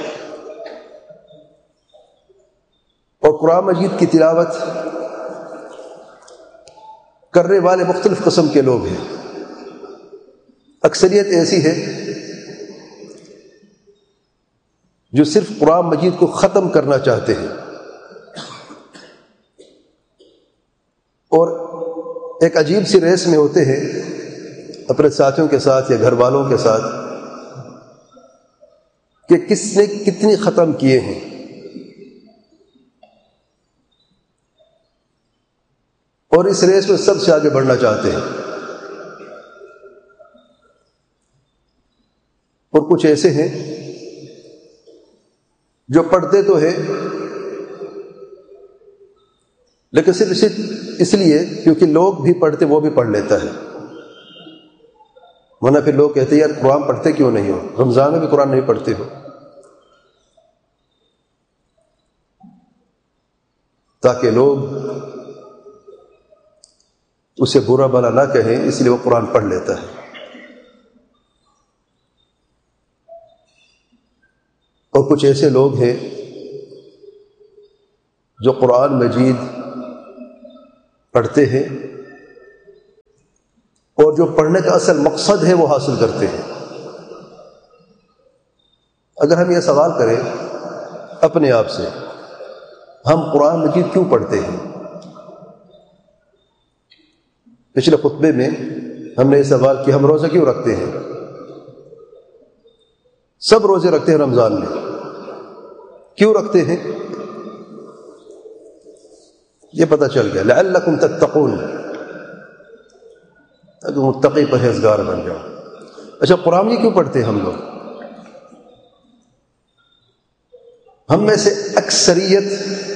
اور قرآن مجید کی تلاوت کرنے والے مختلف قسم کے لوگ ہیں. اکثریت ایسی ہے جو صرف قرآن مجید کو ختم کرنا چاہتے ہیں، اور ایک عجیب سی ریس میں ہوتے ہیں اپنے ساتھیوں کے ساتھ یا گھر والوں کے ساتھ کہ کس نے کتنی ختم کیے ہیں. اور اس ریس میں سب سے آگے بڑھنا چاہتے ہیں. اور کچھ ایسے ہیں جو پڑھتے تو ہیں لیکن صرف اس لیے کیونکہ لوگ بھی پڑھتے وہ بھی پڑھ لیتا ہے. ورنہ پھر لوگ کہتے ہیں یار قرآن پڑھتے کیوں نہیں ہو، رمضان میں بھی قرآن نہیں پڑھتے ہو، تاکہ لوگ اسے برا بھلا نہ کہیں، اس لیے وہ قرآن پڑھ لیتا ہے. اور کچھ ایسے لوگ ہیں جو قرآن مجید پڑھتے ہیں اور جو پڑھنے کا اصل مقصد ہے وہ حاصل کرتے ہیں۔ اگر ہم یہ سوال کریں اپنے آپ سے، ہم قرآن مجید کیوں پڑھتے ہیں؟ پچھلے خطبے میں ہم نے یہ سوال کیا، ہم روزہ کیوں رکھتے ہیں؟ سب روزے رکھتے ہیں رمضان میں، کیوں رکھتے ہیں؟ یہ پتہ چل گیا، لعلکم تتقون، اگر متقی پرہیزگار بن جاؤ۔ اچھا، قرآن یہ کیوں پڑھتے ہیں ہم لوگ؟ ہم میں سے اکثریت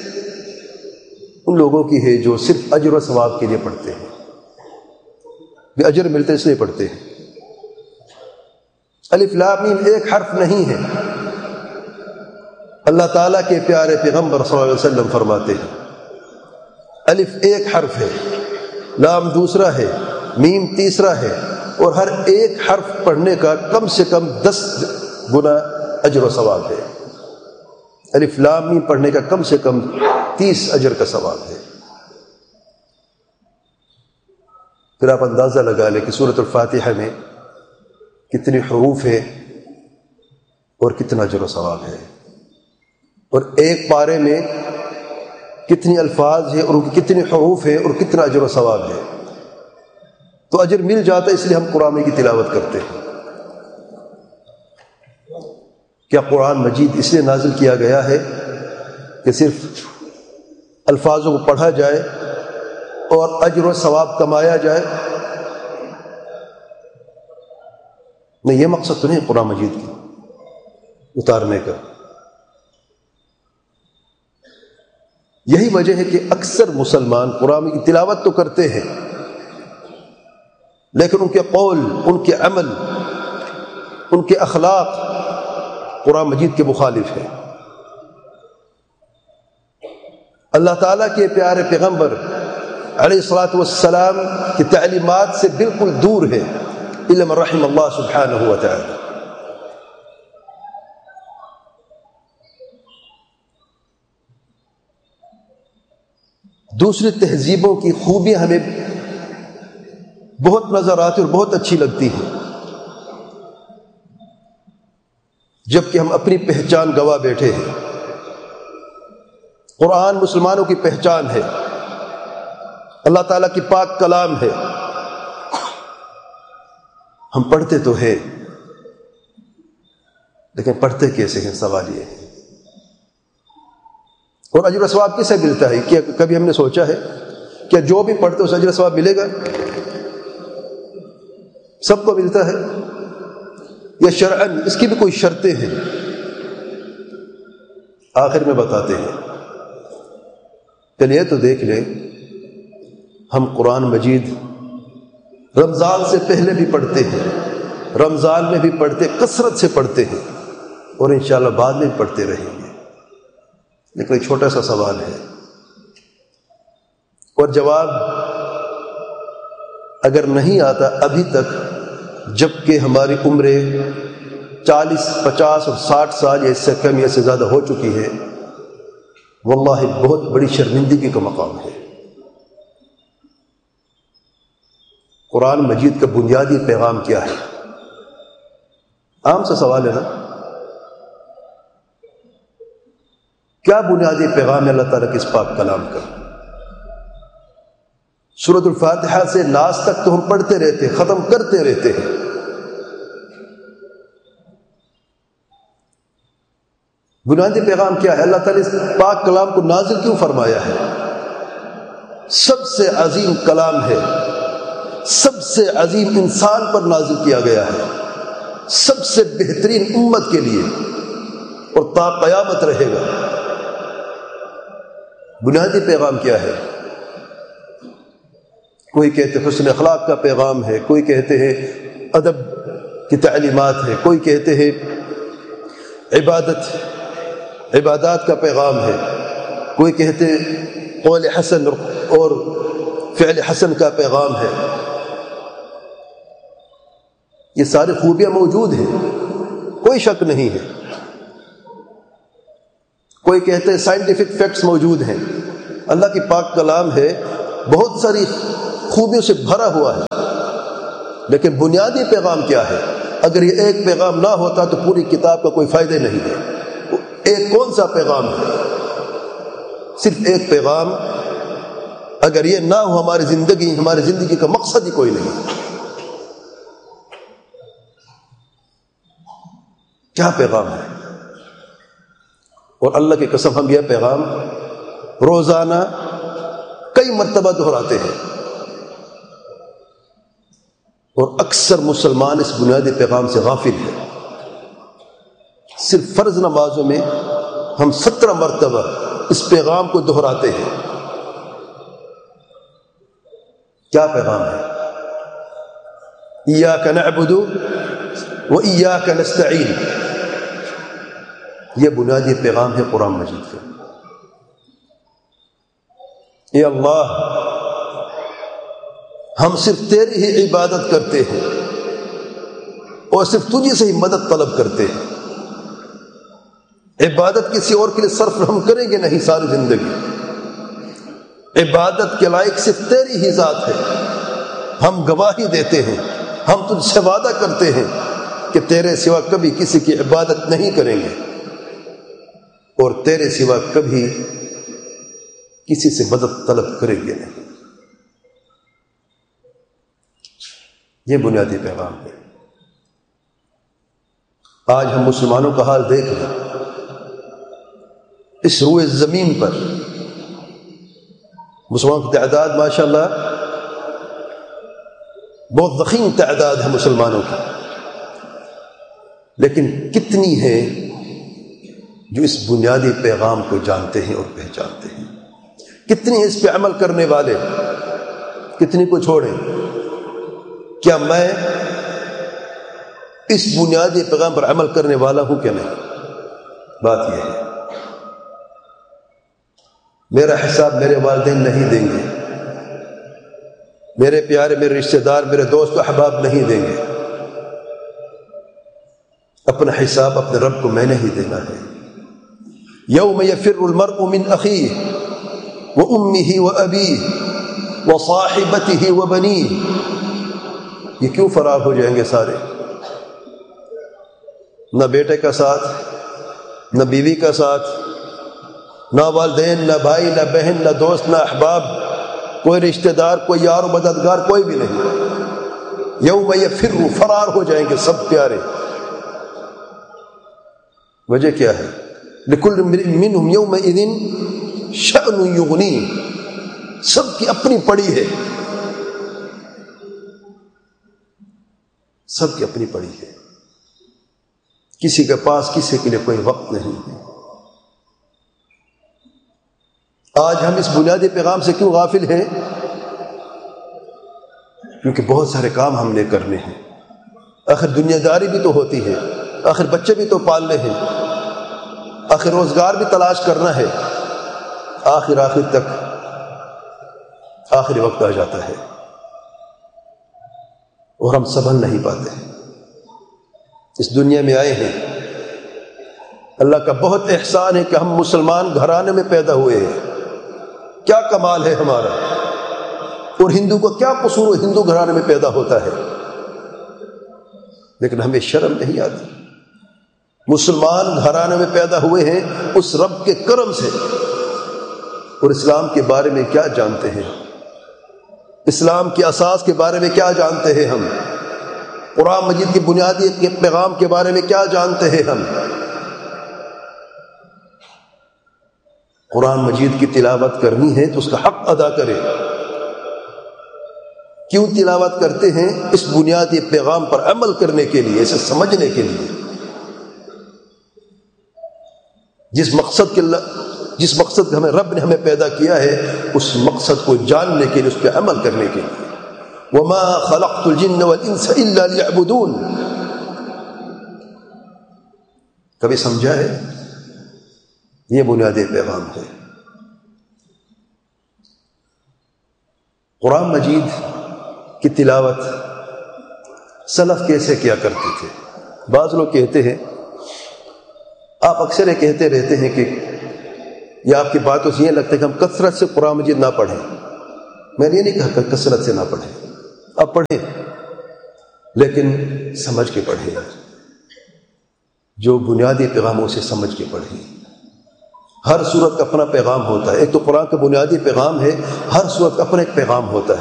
ان لوگوں کی ہے جو صرف اجر و ثواب کے لیے پڑھتے ہیں، بھی اجر ملتے اس لیے پڑھتے ہیں۔ الف لام میم ایک حرف نہیں ہے، اللہ تعالیٰ کے پیارے پیغمبر صلی اللہ علیہ وسلم فرماتے ہیں الف ایک حرف ہے، لام دوسرا ہے، میم تیسرا ہے، اور ہر ایک حرف پڑھنے کا کم سے کم دس گنا اجر و ثواب ہے۔ الف لام میم پڑھنے کا کم سے کم تیس اجر کا ثواب ہے۔ پھر آپ اندازہ لگا لیں کہ سورۃ الفاتحہ میں کتنے حروف ہیں اور کتنا اجر و ثواب ہے، اور ایک پارے میں کتنی الفاظ ہیں اور ان کی کتنے حروف ہیں اور کتنا اجر و ثواب ہے۔ تو اجر مل جاتا ہے، اس لیے ہم قرآن کی تلاوت کرتے ہیں۔ کیا قرآن مجید اس لیے نازل کیا گیا ہے کہ صرف الفاظوں کو پڑھا جائے اور اجر و ثواب کمایا جائے؟ نہیں، یہ مقصد تو نہیں قرآن مجید کی اتارنے کا۔ یہی وجہ ہے کہ اکثر مسلمان قرآن کی تلاوت تو کرتے ہیں، لیکن ان کے قول، ان کے عمل، ان کے اخلاق قرآن مجید کے مخالف ہے۔ اللہ تعالیٰ کے پیارے پیغمبر علیہ الصلاۃ والسلام کی تعلیمات سے بالکل دور ہے، الا من رحم اللہ سبحانہ و تعالی۔ دوسری تہذیبوں کی خوبیاں ہمیں بہت نظر آتی اور بہت اچھی لگتی ہیں، جبکہ ہم اپنی پہچان گوا بیٹھے ہیں۔ قرآن مسلمانوں کی پہچان ہے، اللہ تعالیٰ کی پاک کلام ہے، ہم پڑھتے تو ہیں لیکن پڑھتے کیسے ہیں؟ سوال یہ ہے۔ اور اجر و ثواب کسے ملتا ہے؟ کیا کبھی ہم نے سوچا ہے کیا جو بھی پڑھتے اس اجر و ثواب ملے گا؟ سب کو ملتا ہے یا شرعاً اس کی بھی کوئی شرطیں ہیں؟ آخر میں بتاتے ہیں۔ چلیے تو دیکھ لیں، ہم قرآن مجید رمضان سے پہلے بھی پڑھتے ہیں، رمضان میں بھی پڑھتے، کثرت سے پڑھتے ہیں، اور انشاءاللہ بعد میں بھی پڑھتے رہیں گے۔ لیکن ایک چھوٹا سا سوال ہے، اور جواب اگر نہیں آتا ابھی تک، جبکہ ہماری عمریں چالیس، پچاس اور ساٹھ سال یا اس سے کم یا سے زیادہ ہو چکی ہے، واللہ بہت بڑی شرمندگی کا مقام ہے۔ قرآن مجید کا بنیادی پیغام کیا ہے؟ عام سا سوال ہے نا، کیا بنیادی پیغام ہے اللہ تعالیٰ کے اس پاک کلام کا؟ سورۃ الفاتحہ سے ناس تک تو ہم پڑھتے رہتے، ختم کرتے رہتے ہیں، بنیادی پیغام کیا ہے؟ اللہ تعالیٰ اس پاک کلام کو نازل کیوں فرمایا ہے؟ سب سے عظیم کلام ہے، سب سے عظیم انسان پر نازل کیا گیا ہے، سب سے بہترین امت کے لیے، اور تا قیامت رہے گا۔ بنیادی پیغام کیا ہے؟ کوئی کہتے ہیں حسن اخلاق کا پیغام ہے، کوئی کہتے ہیں ادب کی تعلیمات ہے، کوئی کہتے ہیں عبادت عبادات کا پیغام ہے، کوئی کہتے ہیں قول حسن اور فعل حسن کا پیغام ہے۔ یہ ساری خوبیاں موجود ہیں، کوئی شک نہیں ہے۔ کوئی کہتے ہیں سائنٹیفک فیکٹس موجود ہیں۔ اللہ کی پاک کلام ہے، بہت ساری خوبیوں سے بھرا ہوا ہے، لیکن بنیادی پیغام کیا ہے؟ اگر یہ ایک پیغام نہ ہوتا تو پوری کتاب کا کوئی فائدہ نہیں ہے۔ ایک کون سا پیغام ہے؟ صرف ایک پیغام، اگر یہ نہ ہو ہماری زندگی ہماری زندگی کا مقصد ہی کوئی نہیں۔ کیا پیغام ہے؟ اور اللہ کی قسم ہم یہ پیغام روزانہ کئی مرتبہ دہراتے ہیں، اور اکثر مسلمان اس بنیادی پیغام سے غافل ہے۔ صرف فرض نمازوں میں ہم سترہ مرتبہ اس پیغام کو دہراتے ہیں۔ کیا پیغام ہے؟ ایاک نعبد و ایاک نستعین، یہ بنیادی پیغام ہے قرآن مجید کا۔ اے اللہ، ہم صرف تیری ہی عبادت کرتے ہیں اور صرف تجھے سے ہی مدد طلب کرتے ہیں۔ عبادت کسی اور کے لیے صرف ہم کریں گے نہیں ساری زندگی، عبادت کے لائق صرف تیری ہی ذات ہے۔ ہم گواہی دیتے ہیں، ہم تجھ سے وعدہ کرتے ہیں کہ تیرے سوا کبھی کسی کی عبادت نہیں کریں گے، اور تیرے سوا کبھی کسی سے مدد طلب کریں گے نہیں۔ یہ بنیادی پیغام ہے۔ آج ہم مسلمانوں کا حال دیکھ لیں، اس روئے زمین پر مسلمانوں کی تعداد ماشاءاللہ بہت ضخیم تعداد ہے مسلمانوں کی، لیکن کتنی ہے جو اس بنیادی پیغام کو جانتے ہیں اور پہچانتے ہیں؟ کتنی اس پہ عمل کرنے والے، کتنی کو چھوڑیں؟ کیا میں اس بنیادی پیغام پر عمل کرنے والا ہوں کہ نہیں؟ بات یہ ہے، میرا حساب میرے والدین نہیں دیں گے، میرے پیارے میرے رشتہ دار میرے دوست و احباب نہیں دیں گے، اپنا حساب اپنے رب کو میں نے ہی دینا ہے۔ یوم یفر المرء من اخیہ وامہ وابیہ وصاحبتہ وبنیہ، یہ کیوں فرار ہو جائیں گے سارے؟ نہ بیٹے کا ساتھ، نہ بیوی کا ساتھ، نہ والدین، نہ بھائی، نہ بہن، نہ دوست، نہ احباب، کوئی رشتہ دار، کوئی یار و مددگار، کوئی بھی نہیں۔ یوم یفر، فرار ہو جائیں گے سب پیارے۔ وجہ کیا ہے؟ لکل امرئ منہم یومئذ شأن یغنیہ، سب کی اپنی پڑی ہے، سب کی اپنی پڑی ہے، کسی کے پاس کسی کے لیے کوئی وقت نہیں ہے۔ آج ہم اس بنیادی پیغام سے کیوں غافل ہیں؟ کیونکہ بہت سارے کام ہم نے کرنے ہیں، آخر دنیا داری بھی تو ہوتی ہے، آخر بچے بھی تو پالنے ہیں، آخر روزگار بھی تلاش کرنا ہے، آخر آخر تک آخری وقت آ جاتا ہے اور ہم سنبھل نہیں پاتے ہیں۔ اس دنیا میں آئے ہیں، اللہ کا بہت احسان ہے کہ ہم مسلمان گھرانے میں پیدا ہوئے ہیں، کیا کمال ہے ہمارا، اور ہندو کو کیا قصور ہے ہندو گھرانے میں پیدا ہوتا ہے، لیکن ہمیں شرم نہیں آتی۔ مسلمان گھرانے میں پیدا ہوئے ہیں اس رب کے کرم سے، اور اسلام کے بارے میں کیا جانتے ہیں، اسلام کی اساس کے بارے میں کیا جانتے ہیں ہم، قرآن مجید کی بنیادی کے پیغام کے بارے میں کیا جانتے ہیں ہم۔ قرآن مجید کی تلاوت کرنی ہے تو اس کا حق ادا کرے۔ کیوں تلاوت کرتے ہیں؟ اس بنیادی پیغام پر عمل کرنے کے لیے، اسے سمجھنے کے لیے، جس مقصد کے جس مقصد ہمیں رب نے ہمیں پیدا کیا ہے اس مقصد کو جاننے کے لیے، اس پہ عمل کرنے کے لیے۔ وما خلقت الجن والانس الا ليعبدون، کبھی سمجھا ہے؟ یہ بنیادی پیغام ہے۔ قرآن مجید کی تلاوت سلف کیسے کیا کرتے تھے؟ بعض لوگ کہتے ہیں، آپ اکثر یہ کہتے رہتے ہیں کہ یہ آپ کی باتوں سے یہ لگتا ہے کہ ہم کثرت سے قرآن مجید نہ پڑھیں، میں نے یہ نہیں کہا کہ کثرت سے نہ پڑھیں، اب پڑھیں لیکن سمجھ کے پڑھیں، جو بنیادی پیغاموں سے سمجھ کے پڑھیں۔ ہر سورت کا اپنا پیغام ہوتا ہے، ایک تو قرآن کا بنیادی پیغام ہے، ہر سورت کا اپنا ایک پیغام ہوتا ہے۔